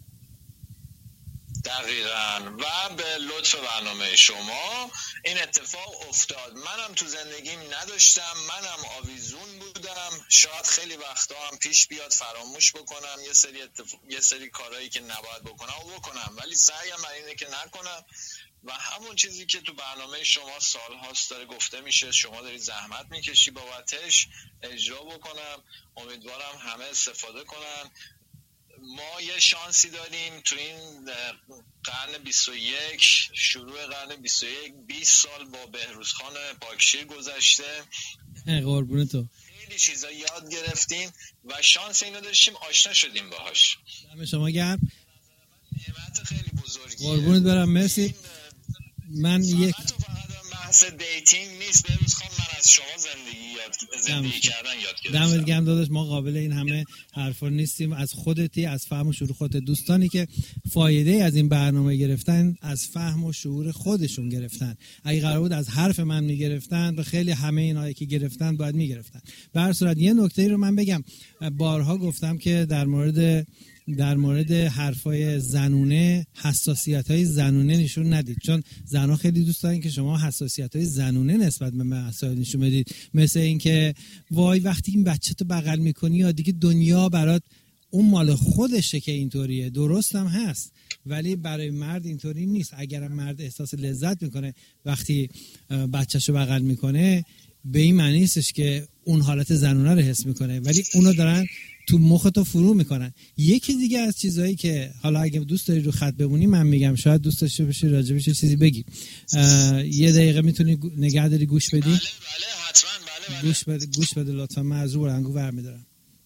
دقیقاً. و به لطف برنامه شما این اتفاق افتاد. منم تو زندگیم نداشتم، منم آویزون بودم، شاید خیلی وقتا هم پیش بیاد فراموش بکنم یه سری اتف... یه سری کارهایی که نباید بکنم و بکنم، ولی سعیم بر اینه که نکنم. و همون چیزی که تو برنامه شما سال هاست داره گفته میشه، شما داری زحمت میکشی بابتش، اجرا بکنم. امیدوارم همه استفاده کنن. ما یه شانسی داریم تو این قرن بیست و یک، شروع قرن بیست و یک، بیست سال با بهروزخان پاکشیر گذشته، قربون تو، خیلی چیزا یاد گرفتیم و شانس اینو داشتیم آشنا شدیم باهاش. دم شما گرم، نعمت خیلی بزرگیه. قربونت برم، مرسی. من یک بحث دیتینگ نیست بهروزخان، من از شما زندگی یاد زندگی کردن یاد گرفتم. دمت گرم داداش، ما قابل این همه حرفا نیستیم. از خودتی، از فهم و شعور خودت. دوستانی که فایده از این برنامه گرفتن از فهم و شعور خودشون گرفتن. اگه قرار بود از حرف من میگرفتن، به خیلی همه اینایی که گرفتن باید میگرفتن. به هر صورت یه نکته رو من بگم، بارها گفتم که در مورد در مورد حرفای زنونه حساسیت‌های زنونه نشون ندید، چون زنها خیلی دوست دارن که شما حساسیت‌های زنونه نسبت به مسائل نشون بدید، مثل اینکه وای وقتی این بچه تو بغل می‌کنی یا دیگه دنیا برات، اون مال خودشه که اینطوریه، درست هم هست، ولی برای مرد اینطوری نیست. اگر مرد احساس لذت میکنه وقتی بچه‌شو بغل میکنه، به این معنی نیستش که اون حالت زنونه رو حس میکنه، ولی اونو دارن تو مخت رو فرو میکنن. یکی دیگه از چیزهایی که حالا اگه دوست داری رو خط بمونی من میگم، شاید دوست داشته باشی راجبش چیزی بگی، یه دقیقه میتونی نگه داری گوش بدی؟ بله بله حتما، بله بله. گوش بده گوش بده لطفا، من از رو برنگو ور میدارم.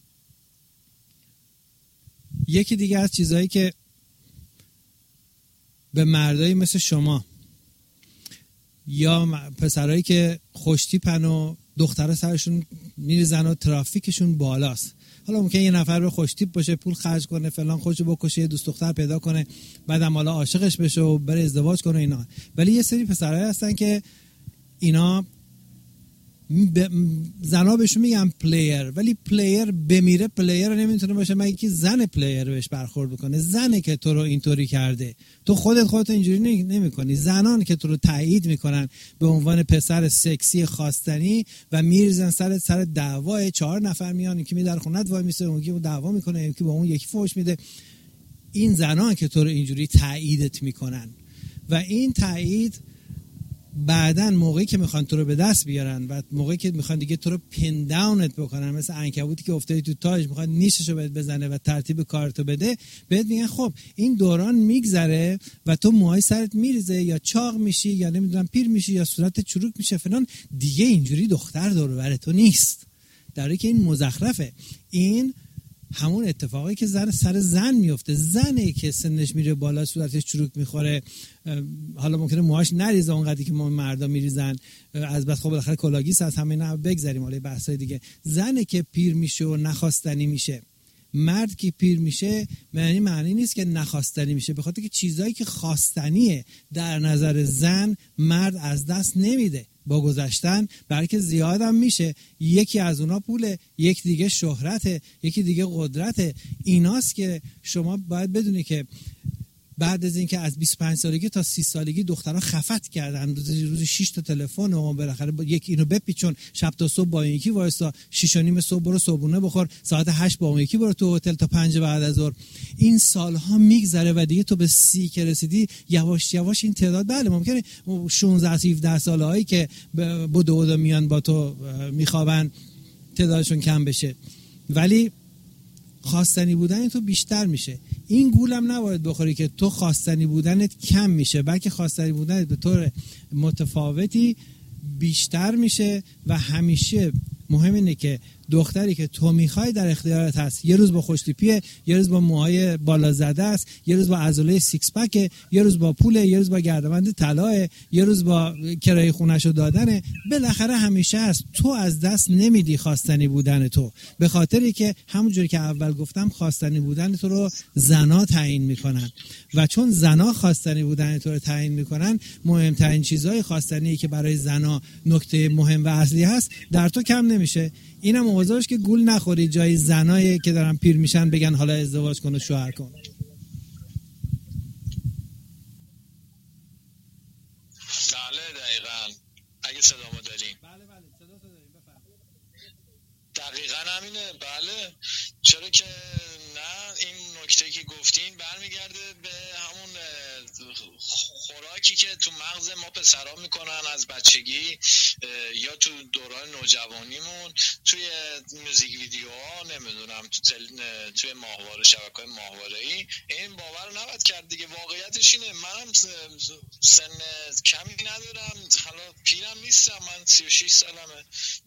یکی دیگه از چیزهایی که به مردایی مثل شما یا پسرایی که خوشتیپن و دخترها سرشون میریزن و ترافیکشون بالاست، حالا ممکنه یه نفر به خوشتیپ باشه، پول خرج کنه، فلان، خودشو بکشه، یه دوست دختر پیدا کنه، بعدم حالا عاشقش بشه و بره ازدواج کنه اینا، ولی یه سری پسرایی هستن که اینا ب... زنا بهشون میگن پلیر، ولی پلیر بمیره پلیر رو نمیتونه باشه مگه که زن پلیر بهش برخورد بکنه. زنه که تو رو اینطوری کرده، تو خودت خودت اینجوری نمیکنی. زنان که تو رو تایید میکنن به عنوان پسر سکسی خواستنی و میریزن سر سر دعوا، چهار نفر میان، یکی می در خونت وای میسه، اون یکی دعوا میکنه، یکی با اون یکی فحش میده. این زنان که تو رو اینجوری تاییدت میکنن و این تایید بعدن موقعی که میخوان تو رو به دست بیارن و موقعی که میخوان دیگه تو رو پین داونت بکنن، مثل عنکبوتی که افتادی تو تاج میخواد نیششو بهت بزنه و ترتیب کارتو بده، بهت میگن خب این دوران میگذره و تو موهای سرت میریزه یا چاق میشی یا نمیدونم پیر میشی یا صورتت چروک میشه فلان، دیگه اینجوری دختر دور و بر تو نیست. در حالی که این مزخرفه. این همون اتفاقی که زن سر زن میفته. زنی که سنش میره بالا، صورتش چروک میخوره، حالا ممکنه موهاش نریزه اونقدری که ما مردا میریزن، از بعد خب بالاخره کلاگیس از همه نه بگذریم، حالا بحثای دیگه. زنی که پیر میشه و نخواستنی میشه. مرد که پیر میشه معنی معنی نیست که نخواستنی میشه، به خاطر که چیزایی که خواستنیه در نظر زن مرد از دست نمیده با گذشتن، بلکه زیادم میشه. یکی از اونا پوله، یکی دیگه شهرته، یکی دیگه قدرته. ایناست که شما باید بدونی که بعد از اینکه از بیست و پنج سالگی تا سی سالگی دخترها خفت کردن، روزی شش تا تلفن و بالاخره یک اینو بپیچون، شب تا صبح با این یکی وایسا، شش و نیم صبح برو صبحونه بخور، ساعت هشت با اون یکی برو تو هتل تا پنج بعد از ظهر. این سالها میگذره و دیگه تو به سی که رسیدی، یواش یواش این تعداد، بله ممکنه شانزده هفده سالهایی که بدو بدو میان با تو میخوابن تعدادشون کم بشه، ولی خواستنی بودن تو بیشتر میشه. این گولم نباید بخوری که تو خواستنی بودنت کم میشه، بلکه خواستنی بودنت به طور متفاوتی بیشتر میشه و همیشه مهم اینه که دختری که تو میخوای در اختیارت هست. یه روز با خوشتیپیه، یه روز با موهای بالا زده است، یه روز با عضله سیکس پکه، یه روز با پوله، یه روز با گردبند طلاه، یه روز با کرایه خونه‌شو دادنه. بالاخره همیشه هست. تو از دست نمیدی خواستنی بودن تو، به خاطری که همونجوری که اول گفتم خواستنی بودن تو رو زنا تعیین میکنن و چون زنا خواستنی بودن تو رو تعیین میکنن، مهمترین چیزهای خواستنی که برای زنا نکته مهم و اصلی هست در تو کم نمیشه. اینم موضوعش که گول نخوری جای زنایی که دارن پیر میشن بگن حالا ازدواج کن و شوهر کن. بله دقیقاً. اگه صدامو داریم. بله بله صدا تو داریم، بفرمایید. دقیقاً همینه. بله چرا که نه، این نکته که گفتین برمیگرده به همون خوراک کمکی که تو مغز ما پسرا میکنن از بچگی یا تو دوران نوجوانیمون توی موزیک ویدیوها، نمیدونم تو تل... توی ماهواره، شبکه‌های ماهواره‌ای، این باور رو نباید کرد دیگه. واقعیتش اینه. منم سن کمی ندارم، حالا پیرم نیستم، من سی و شش سالمه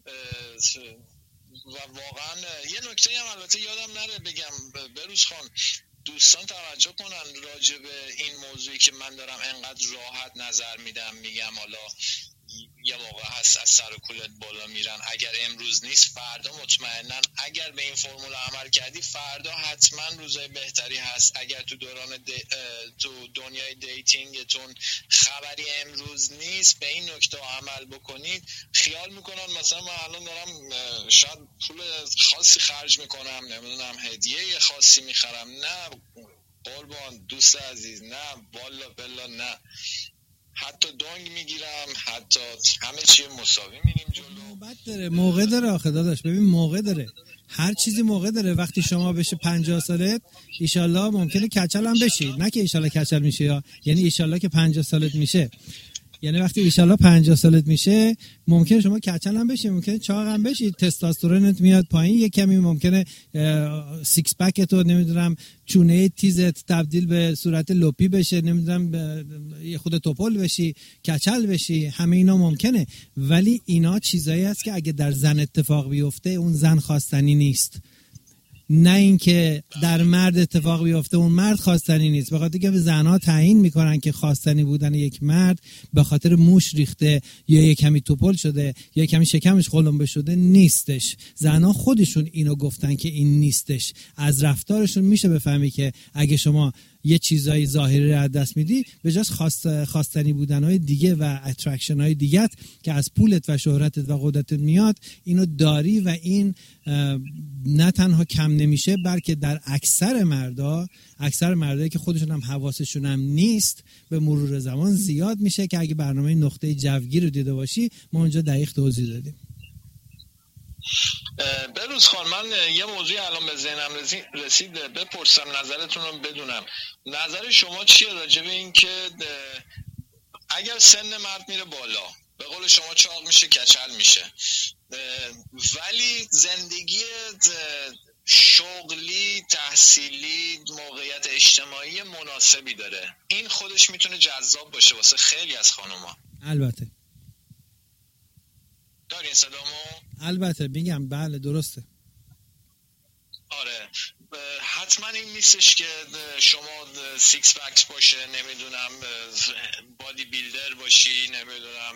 و واقعا یه نکته هم البته یادم نره بگم، بروز خان، دوستان توجه کنن راجع به این موضوعی که من دارم انقدر راحت نظر میدم، میگم حالا یه موقع هست از سر و کولت بالا میرن، اگر امروز نیست فردا مطمئنن اگر به این فرمول عمل کردی فردا حتما روزای بهتری هست. اگر تو دوران دی... تو دنیای دیتینگتون خبری امروز نیست، به این نکته عمل بکنید. خیال میکنن مثلا من الان دارم شاید پول خاصی خرج میکنم، نمیدونم هدیه خاصی میخرم. نه قربان دوست عزیز، نه والا بلا، نه. حتی دنگ میگیرم، حتی همه چی مساوی میریم جلو. موقع داره، موقع داره آخه داداش. ببین موقع داره، هر چیزی موقع داره. وقتی شما بشه پنجاه سالت ایشالله ممکنه کچل هم بشی، نه که ایشالله کچل میشه، یا یعنی ایشالله که پنجاه سالت میشه، یعنی وقتی ایشالله پنجاه سالت میشه ممکنه شما کچل هم بشی، ممکنه چاق هم بشی، تستوسترونت میاد پایین، یک کمی ممکنه سیکس پک تو نمیدونم چونه تیزت تبدیل به صورت لپی بشه، نمیدونم یه خود توپل بشی، کچل بشی، همه اینا ممکنه. ولی اینا چیزایی هست که اگه در زن اتفاق بیفته اون زن خواستنی نیست، نه اینکه در مرد اتفاق بیفته اون مرد خواستنی نیست. به خاطر که زنها تعیین میکنن که خواستنی بودن یک مرد به خاطر موش ریخته یا یک کمی توپل شده یا یک کمی شکمش قلمبه شده نیستش. زنها خودشون اینو گفتن که این نیستش. از رفتارشون میشه بفهمی که اگه شما یه چیزای ظاهری رو از دست میدی، به جاش خواست خواستنی بودنهای دیگه و اترکشن های دیگه که از پولت و شهرتت و قدرتت میاد، اینو داری و این نه تنها کم نمیشه بلکه در اکثر مردا اکثر مردایی که خودشون هم حواسشون هم نیست به مرور زمان زیاد میشه، که اگه برنامه نقطه جوگیر رو دیده باشی ما اونجا دقیق توضیح دادیم. بروز خان، من یه موضوعی الان به ذهنم رسید بپرسم نظرتون رو بدونم. نظر شما چیه راجع به این که اگر سن مرد میره بالا، به قول شما چاق میشه، کچل میشه، ولی زندگی شغلی، تحصیلی، موقعیت اجتماعی مناسبی داره، این خودش میتونه جذاب باشه واسه خیلی از خانوما؟ البته دارین صدامو؟ البته میگم بله درسته. آره حتما این نیستش که شما سیکس پکس باشه، نمیدونم بادی بیلدر باشی، نمیدونم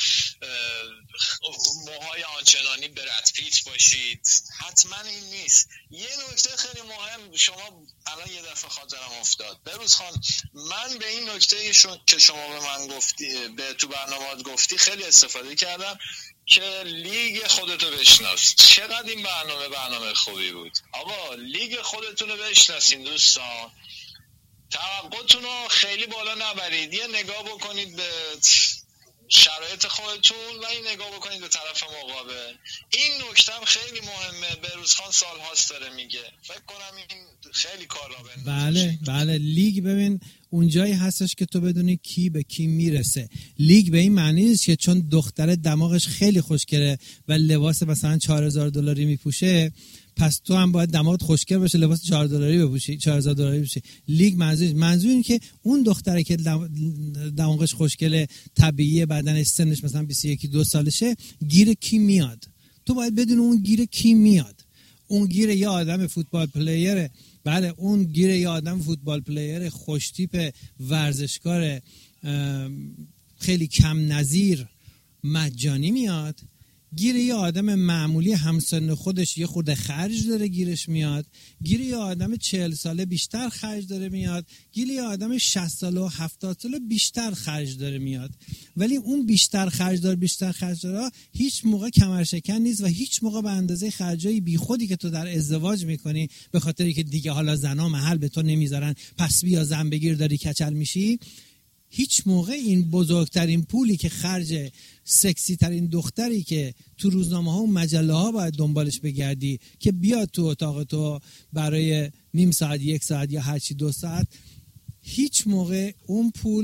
موهای آنچنانی برد پیت باشید، حتما این نیست. یه نکته خیلی مهم شما الان یه دفعه خاطرم افتاد بروز خان، من به این نکته که شما به من گفتی، به تو برنامه‌ات گفتی، خیلی استفاده کردم که لیگ خودتو بشناس. چقدر این برنامه برنامه خوبی بود. آقا لیگ خودتون رو بشناسین دوستان، توقعتون رو خیلی بالا نبرید، یه نگاه بکنید به شرایط خودتون و این نگاه بکنید به طرف مقابل. این نکته هم خیلی مهمه، بروز خان سال هاست داره میگه، فکر کنم این خیلی کار را بندازه. بله بله لیگ ببین اونجایی هستش که تو بدونی کی به کی میرسه. لیگ به این معنی نیست که چون دختر دماغش خیلی خوشگله و لباس مثلا چهار هزار دلاری میپوشه پس تو هم باید دماغت خوشگل باشه لباس چهار دلاری بپوشی، چهار هزار دلاری بپوشی. لیگ منظور منظور اینه که اون دختره که دماغش خوشگله، طبیعیه، بدنش سنش مثلا بیست و یک دو سالشه، گیر کی میاد. تو باید بدون اون گیر کی میاد. اون گیر یه آدم فوتبال پلیره، بله اون گیر یه آدم فوتبال پلیر خوشتیپ، ورزشکار خیلی کم نظیر، مجانی میاد. گیر یه آدم معمولی همسن خودش یه خورده خرج داره گیرش میاد. گیر یه آدم چهل ساله بیشتر خرج داره میاد. گیر یه آدم شصت ساله و هفتاد ساله بیشتر خرج داره میاد. ولی اون بیشتر خرج داره بیشتر خرج داره هیچ موقع کمرشکن نیست و هیچ موقع به اندازه خرجای بیخودی که تو در ازدواج میکنی به خاطری که دیگه حالا زنا محل به تو نمیذارن پس بیا زن بگیر داری کچل میشی، هیچ موقع این بزرگترین پولی که خرج سکسی ترین دختری که تو روزنامه ها و مجله ها باید دنبالش بگردی که بیاد تو اتاق تو برای نیم ساعت، یک ساعت یا هر چی دو ساعت، هیچ موقع اون پول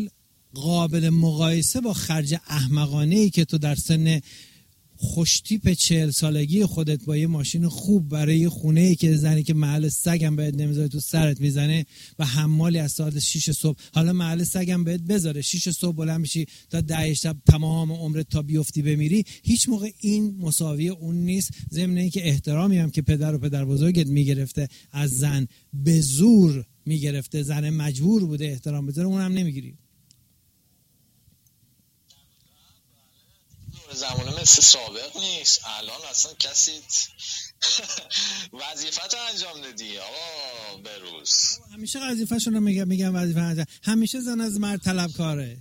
قابل مقایسه با خرج احمقانه‌ای که تو در سن خوشتیپ چهل سالگی خودت با یه ماشین خوب برای خونه‌ای که زنی که محل سگم بهت نمیذاره تو سرت میزنه و حمالی از ساعت شش صبح، حالا محل سگم بهت بذاره شش صبح بلند میشی تا ده شب تمام عمرت تا بیفتی بمیری، هیچ موقع این مساوی اون نیست. ضمن اینکه احترامی هم که پدر و پدر بزرگت میگرفته از زن به زور میگرفته، زن مجبور بوده احترام بذاره، اونم نمیگیری. زمانه مثل سابق نیست. الان اصلا کسی وظیفت انجام دادی آقا بروز. همیشه وظیفه‌شون رو میگم میگم وظیفه انجام. همیشه زن از مرد طلبکاره.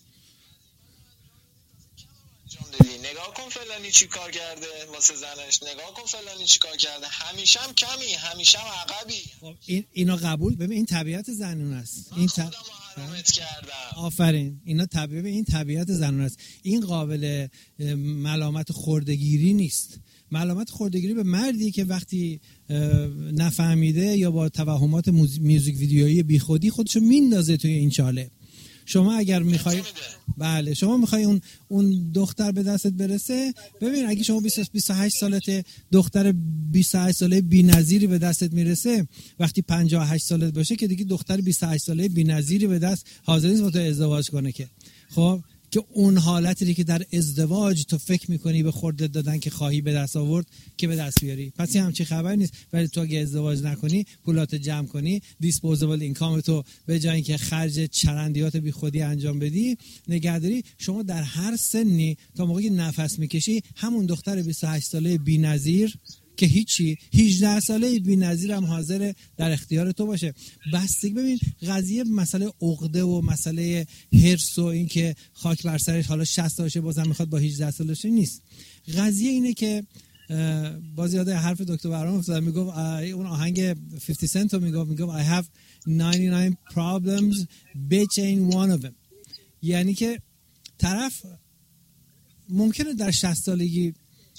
انجام دادی. نگاه کن فلانی چی کار کرده واسه زنش، نگاه کن فلانی چی کار کرده. همیشه هم کمی، همیشه هم عقبی. خب این اینو قبول، ببین این طبیعت زنون است. این خودم حرامت کردم. آفرین، اینا طبیعت، این طبیعت زنون است. این قابل ملامت خوردگیری نیست. ملامت خوردگیری به مردی که وقتی نفهمیده یا با توهمات میوزیک ویدیویی بیخودی خودشو میندازه توی این چاله. شما اگر میخوای بله شما میخوای اون اون دختر به دستت برسه، ببین اگه شما بیست و هشت سالته، دختر بیست و هشت ساله بی‌نظیری به دستت میرسه، وقتی پنجاه و هشت سالت باشه که دیگه دختر بیست و هشت ساله بی‌نظیری به دست حاضر نیست با تو ازدواج کنه که. خب که اون حالتی که در ازدواج تو فکر میکنی به خوردت دادن که خواهی به دست آورد که به دست بیاری، پس این همچین خبر نیست. ولی تو اگه ازدواج نکنی، پولات جمع کنی، دیسپوزبل اینکام تو به جای اینکه خرج چرندیات بی خودی انجام بدی نگهداری، شما در هر سنی تا موقعی نفس میکشی همون دختر بیست و هشت ساله بی‌نظیر که هیچی، هجده ساله بی‌نظیر هم حاضر در اختیار تو باشه. بستگی، ببین قضیه مسئله عقده و مسئله حرص و این که خاک بر سرش حالا شصت باشه بازم میخواد با هجده سالشه نیست. قضیه اینه که باز یاد حرف دکتر برام افتاد، میگفت اون آهنگ پنجاه سنت رو میگفت میگفت I have ninety-nine problems bitch ain't one of them. یعنی که طرف ممکنه در شصت سالگی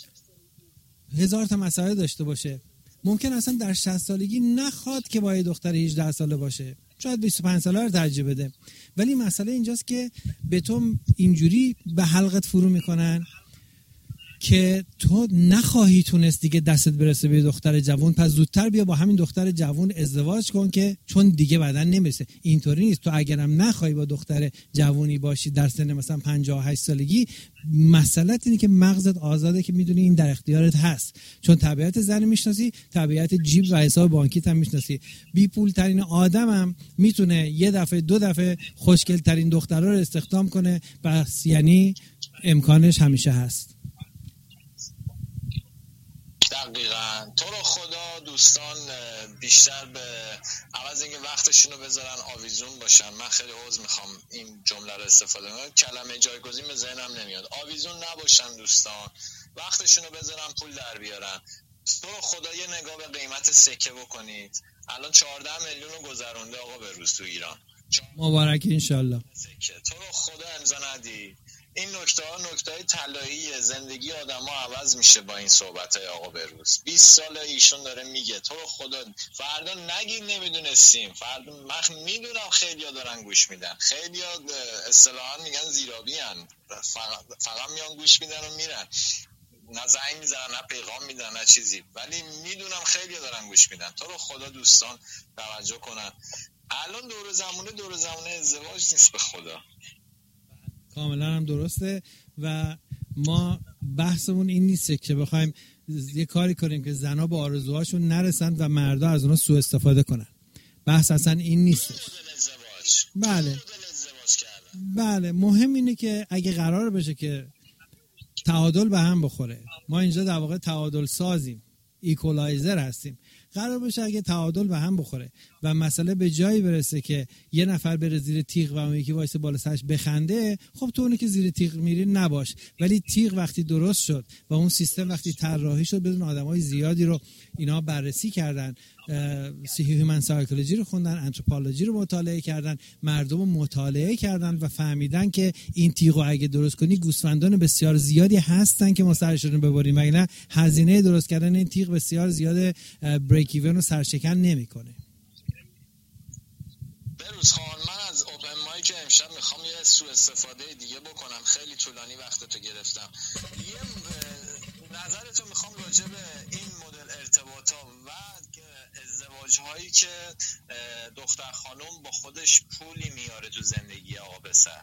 هزار تا مسائل داشته باشه، ممکن اصلا در شصت سالگی نخواد که با یه دختر هجده ساله باشه، شاید بیست و پنج ساله رو ترجیح بده. ولی مسئله اینجاست که به تو اینجوری به حلقت فرو میکنن که تو نخواهی تونست دیگه دستت برسه به دختر جوان، پس زودتر بیا با همین دختر جوان ازدواج کن که چون دیگه بدن نمیرسه. اینطوری نیست. تو اگرم نخواهی با دختر جوانی باشی در سن مثلا پنجاه و هشت سالگی، مسئله اینه که مغزت آزاده که میدونی این در اختیارت هست، چون طبیعت زن میشناسی، طبیعت جیب و حساب بانکیت هم میشناسی. بی پول ترین آدمم میتونه یه دفعه دو دفعه خوشگل ترین دخترها رو استخدام کنه، بس یعنی امکانش همیشه هست. دقیقاً. تو رو خدا دوستان بیشتر به عوض اینکه وقتشون رو بذارن آویزون باشن، من خیلی عذر میخوام این جمله رو استفاده کنم، کلمه جایگزین به ذهنم نمیاد، آویزون نباشن دوستان، وقتشون رو بذارن پول در بیارن. تو رو خدا یه نگاه به قیمت سکه بکنید، الان چهارده میلیون رو گذرونده آقا به روز تو ایران. مبارک انشالله. تو رو خدا امضا ندی. این نکته ها نکته های طلایی زندگی آدم ها عوض میشه با این صحبت های آقا بروز. بیست ساله ایشون داره میگه تو رو خدا فردا نگید نمیدونستیم، فردا من میدونم خیلی ها دارن گوش میدن، خیلی ها اصطلاحا میگن زیرابی هن، فقط, فقط میان گوش میدن و میرن، نه زنگ میزنن نه پیغام میدن نه چیزی، ولی میدونم خیلی ها دارن گوش میدن. تو رو خدا دوستان توجه کنن، الان دور زمونه دور زمونه ازدواج نیست به خدا. کاملا هم درسته و ما بحثمون این نیست که بخوایم یه کاری کنیم که زنا به آرزوهاشون نرسن و مردا از اونها سوء استفاده کنن. بحث اصلا این نیستش. بله بله مهم اینه که اگه قرار بشه که تعادل به هم بخوره، ما اینجا در واقع تعادل سازیم، ایکولایزر هستیم، قرار باشه اگه تعادل به هم بخوره و مسئله به جایی برسه که یه نفر بره زیر تیغ و اون یکی وایسه بالا سرش بخنده، خب تو اونی که زیر تیغ میری نباش. ولی تیغ وقتی درست شد و اون سیستم وقتی طراحی شد بدون آدمای زیادی رو اینا بررسی کردن، هیومن سایکولوژی رو خوندن، آنتروپولوژی رو مطالعه کردن، مردم رو مطالعه کردن و فهمیدن که این تیغو اگه درست کنی گوسفندان بسیار زیادی هستن که ما سرشون رو ببریم، وگرنه هزینه درست کردن این تیغ بسیار زیاد بریک ایون رو سرشکن نمیکنه. بروز خان، من از اوپن مایک امشب میخوام یه سوء استفاده دیگه بکنم. خیلی طولانی وقتتو گرفتم. یه نظرتو میخوام راجع به این مدل ارتباطا و ازدواج هایی که دختر خانم با خودش پولی میاره تو زندگی آقا پسر.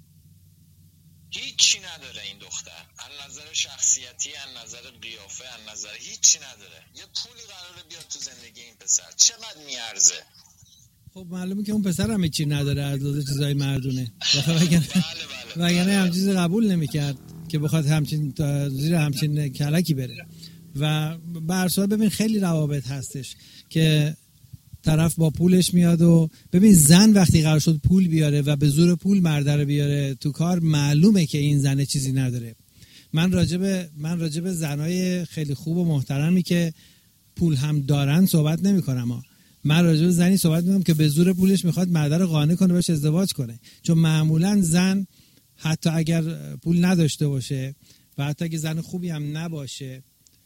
هیچی نداره این دختر، از نظر شخصیتی، از نظر قیافه، از نظر هیچی نداره. یه پولی قراره بیاد تو زندگی این پسر، چقدر میارزه؟ خب معلومه که اون پسر هم هیچی نداره از لحاظ چیزای مردونه. وگرنه وگرنه هم چیزی قبول نمیکرد که بخواد همچین زیر همچین کلکی بره. و به هر صورت ببین خیلی روابط هستش که طرف با پولش میاد و ببین زن وقتی قرار شد پول بیاره و به زور پول مرد رو بیاره تو کار، معلومه که این زن چیزی نداره. من راجب من راجب زنای خیلی خوب و محترمی که پول هم دارن صحبت نمی‌کنم. من راجب زنی صحبت می‌کنم که به زور پولش میخواد مرد رو قانع کنه باش ازدواج کنه. چون معمولا زن حتی اگر پول نداشته باشه و حتی اگر زن خوبی هم نباشه،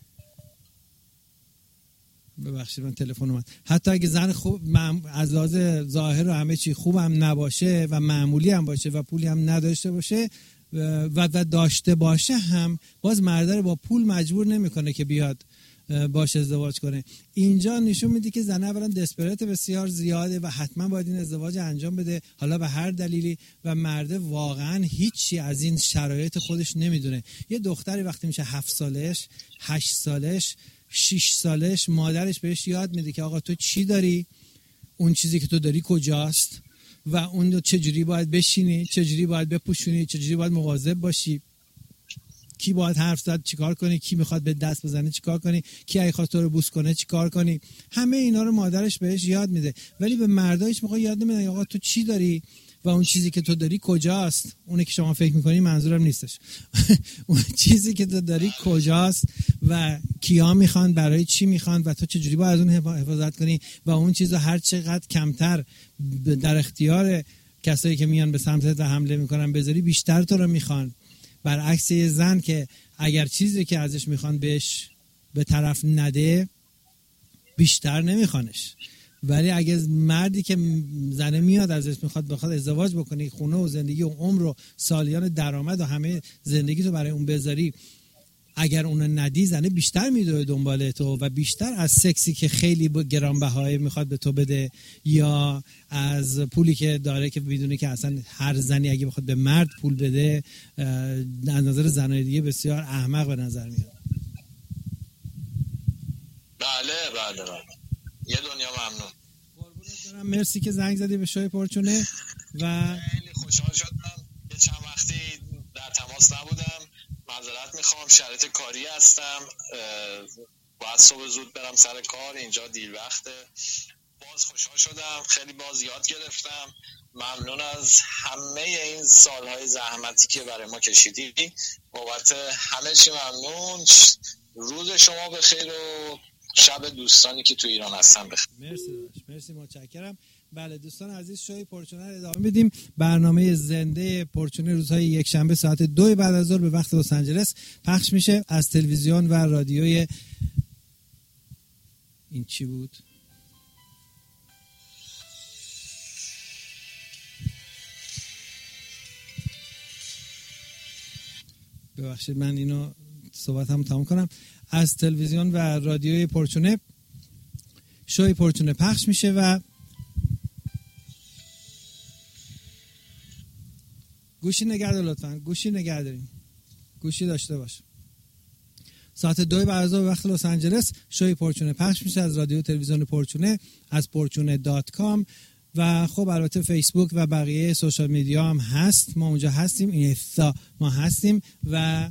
ببخشید من تلفن اومد، حتی اگه زن خوب از لحاظ ظاهر و همه چی خوب هم نباشه و معمولی هم باشه و پولی هم نداشته باشه و داشته باشه هم، باز مرد رو با پول مجبور نمیکنه که بیاد باش ازدواج کنه. اینجا نشون میده که زن اولا دسپریت بسیار زیاده و حتما باید این ازدواج انجام بده، حالا به هر دلیلی، و مرد واقعا هیچی از این شرایط خودش نمیدونه. یه دختری وقتی میشه هفت سالش، هشت سالش، شش سالش، مادرش بهش یاد میده که آقا تو چی داری، اون چیزی که تو داری کجاست و اون چجوری باید بشینی، چجوری باید بپوشونی، چجوری باید مواظب باشی، کی باید حرف زد چیکار کنی، کی میخواد به دست بزنه چیکار کنی، کی اگه خواست تو رو بوس کنه چیکار کنی. همه اینا رو مادرش بهش یاد میده. ولی به مردایش میخواد یاد نمیده آقا تو چی داری و اون چیزی که تو داری کجاست. اونه که شما فکر میکنی منظورم نیستش. اون چیزی که تو داری کجاست و کیا میخوان، برای چی میخوان و تو چجوری باید از اون حفاظت کنی و اون چیزا هر چقدر کمتر در اختیار کسایی که میان به سمتت حمله میکنن بذاری، بیشتر تو رو میخوان. برعکس یه زن که اگر چیزی که ازش میخوان بهش به طرف نده، بیشتر نمیخوانش. ولی اگه مردی که زنه میاد ازش میخواد بخواد ازدواج بکنی، خونه و زندگی و عمر و سالیان درآمد و همه زندگی تو برای اون بذاری، اگر اونو ندی، زنه بیشتر میدوه دنبال تو و بیشتر از سکسی که خیلی گرانبهای میخواد به تو بده یا از پولی که داره که بدونه که اصلا هر زنی اگه بخواد به مرد پول بده از نظر زنای دیگه بسیار احمق به نظر میاد. بله بله بله یه دنیا ممنون. قربونت برم، مرسی که زنگ زدی به شوی پرچونه و خیلی خوشحال شدم. یه چند وقتی در تماس نبودم، معذرت میخوام، شرایط کاری هستم، باید صبح زود برم سر کار، اینجا دیر وقته. باز خوشحال شدم، خیلی باز یاد گرفتم. ممنون از همه این سالهای زحمتی که برای ما کشیدی. بابت همه چی ممنون. روز شما بخیر و شب دوستانی که تو ایران هستن بخیر. مرسی داداش، مرسی، متشکرم. بله دوستان عزیز، شوی پرچونه رو ادامه بدیم. برنامه زنده پرچونه روزهای یک شنبه ساعت دو بعد از ظهر به وقت لس آنجلس پخش میشه از تلویزیون و رادیوی این چی بود؟ ببخشید من اینو صحبتمو تمام کنم. از تلویزیون و رادیوی پرچونه شوی پرچونه پخش میشه و گوشی نگه دار لطفاً، گوشی نگه دارین، گوشی داشته باش. ساعت دو بعد از ظهر وقت لس آنجلس شوی پرچونه پخش میشه از رادیو تلویزیون پرچونه، از پرچونه دات کام و خب البته فیسبوک و بقیه سوشال میدیا هم هست. ما اونجا هستیم، این افتاء ما هستیم و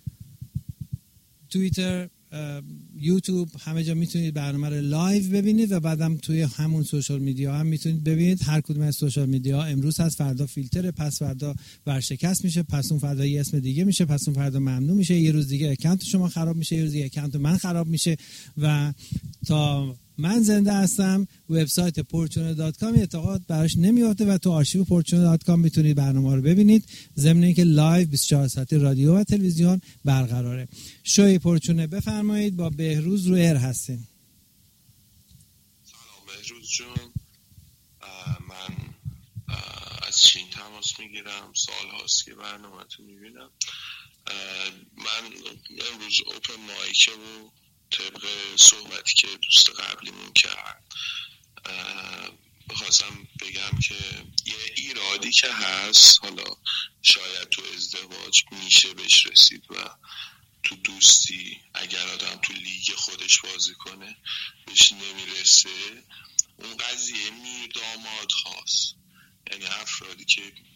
توییتر، یوتیوب، همه جا میتونید برنامه رو لایو ببینید و بعدم توی همون سوشال میدیا هم میتونید ببینید. هر کدوم از سوشال میدیا امروز هست، فردا فیلتر، پس فردا ورشکست میشه، پس اون فردا یه اسم دیگه میشه، پس اون فردا ممنوع میشه، یه روز دیگه اکانت شما خراب میشه، یه روز دیگه اکانت من خراب میشه و تا من زنده هستم وبسایت پرچونه دات کام اعتقاد براش نمیافته و تو آرشیو پرچونه دات کام میتونید برنامه رو ببینید، ضمن اینکه لایو بیست و چهار ساعته رادیو و تلویزیون برقراره. شوی پرچونه بفرمایید، با بهروز رو ایر هستین. سلام بهروز جون، من از چین تماس میگیرم، سال هاست که برنامه تو میبینم. من امروز اوپن مایکه و طبق صحبتی که دوست قبلیمون کرد بخواستم بگم که یه ایرادی که هست، حالا شاید تو ازدواج میشه بهش رسید و تو دوستی اگر آدم تو لیگ خودش بازی کنه بهش نمیرسه، اون قضیه میر داماد هاست. یعنی افرادی که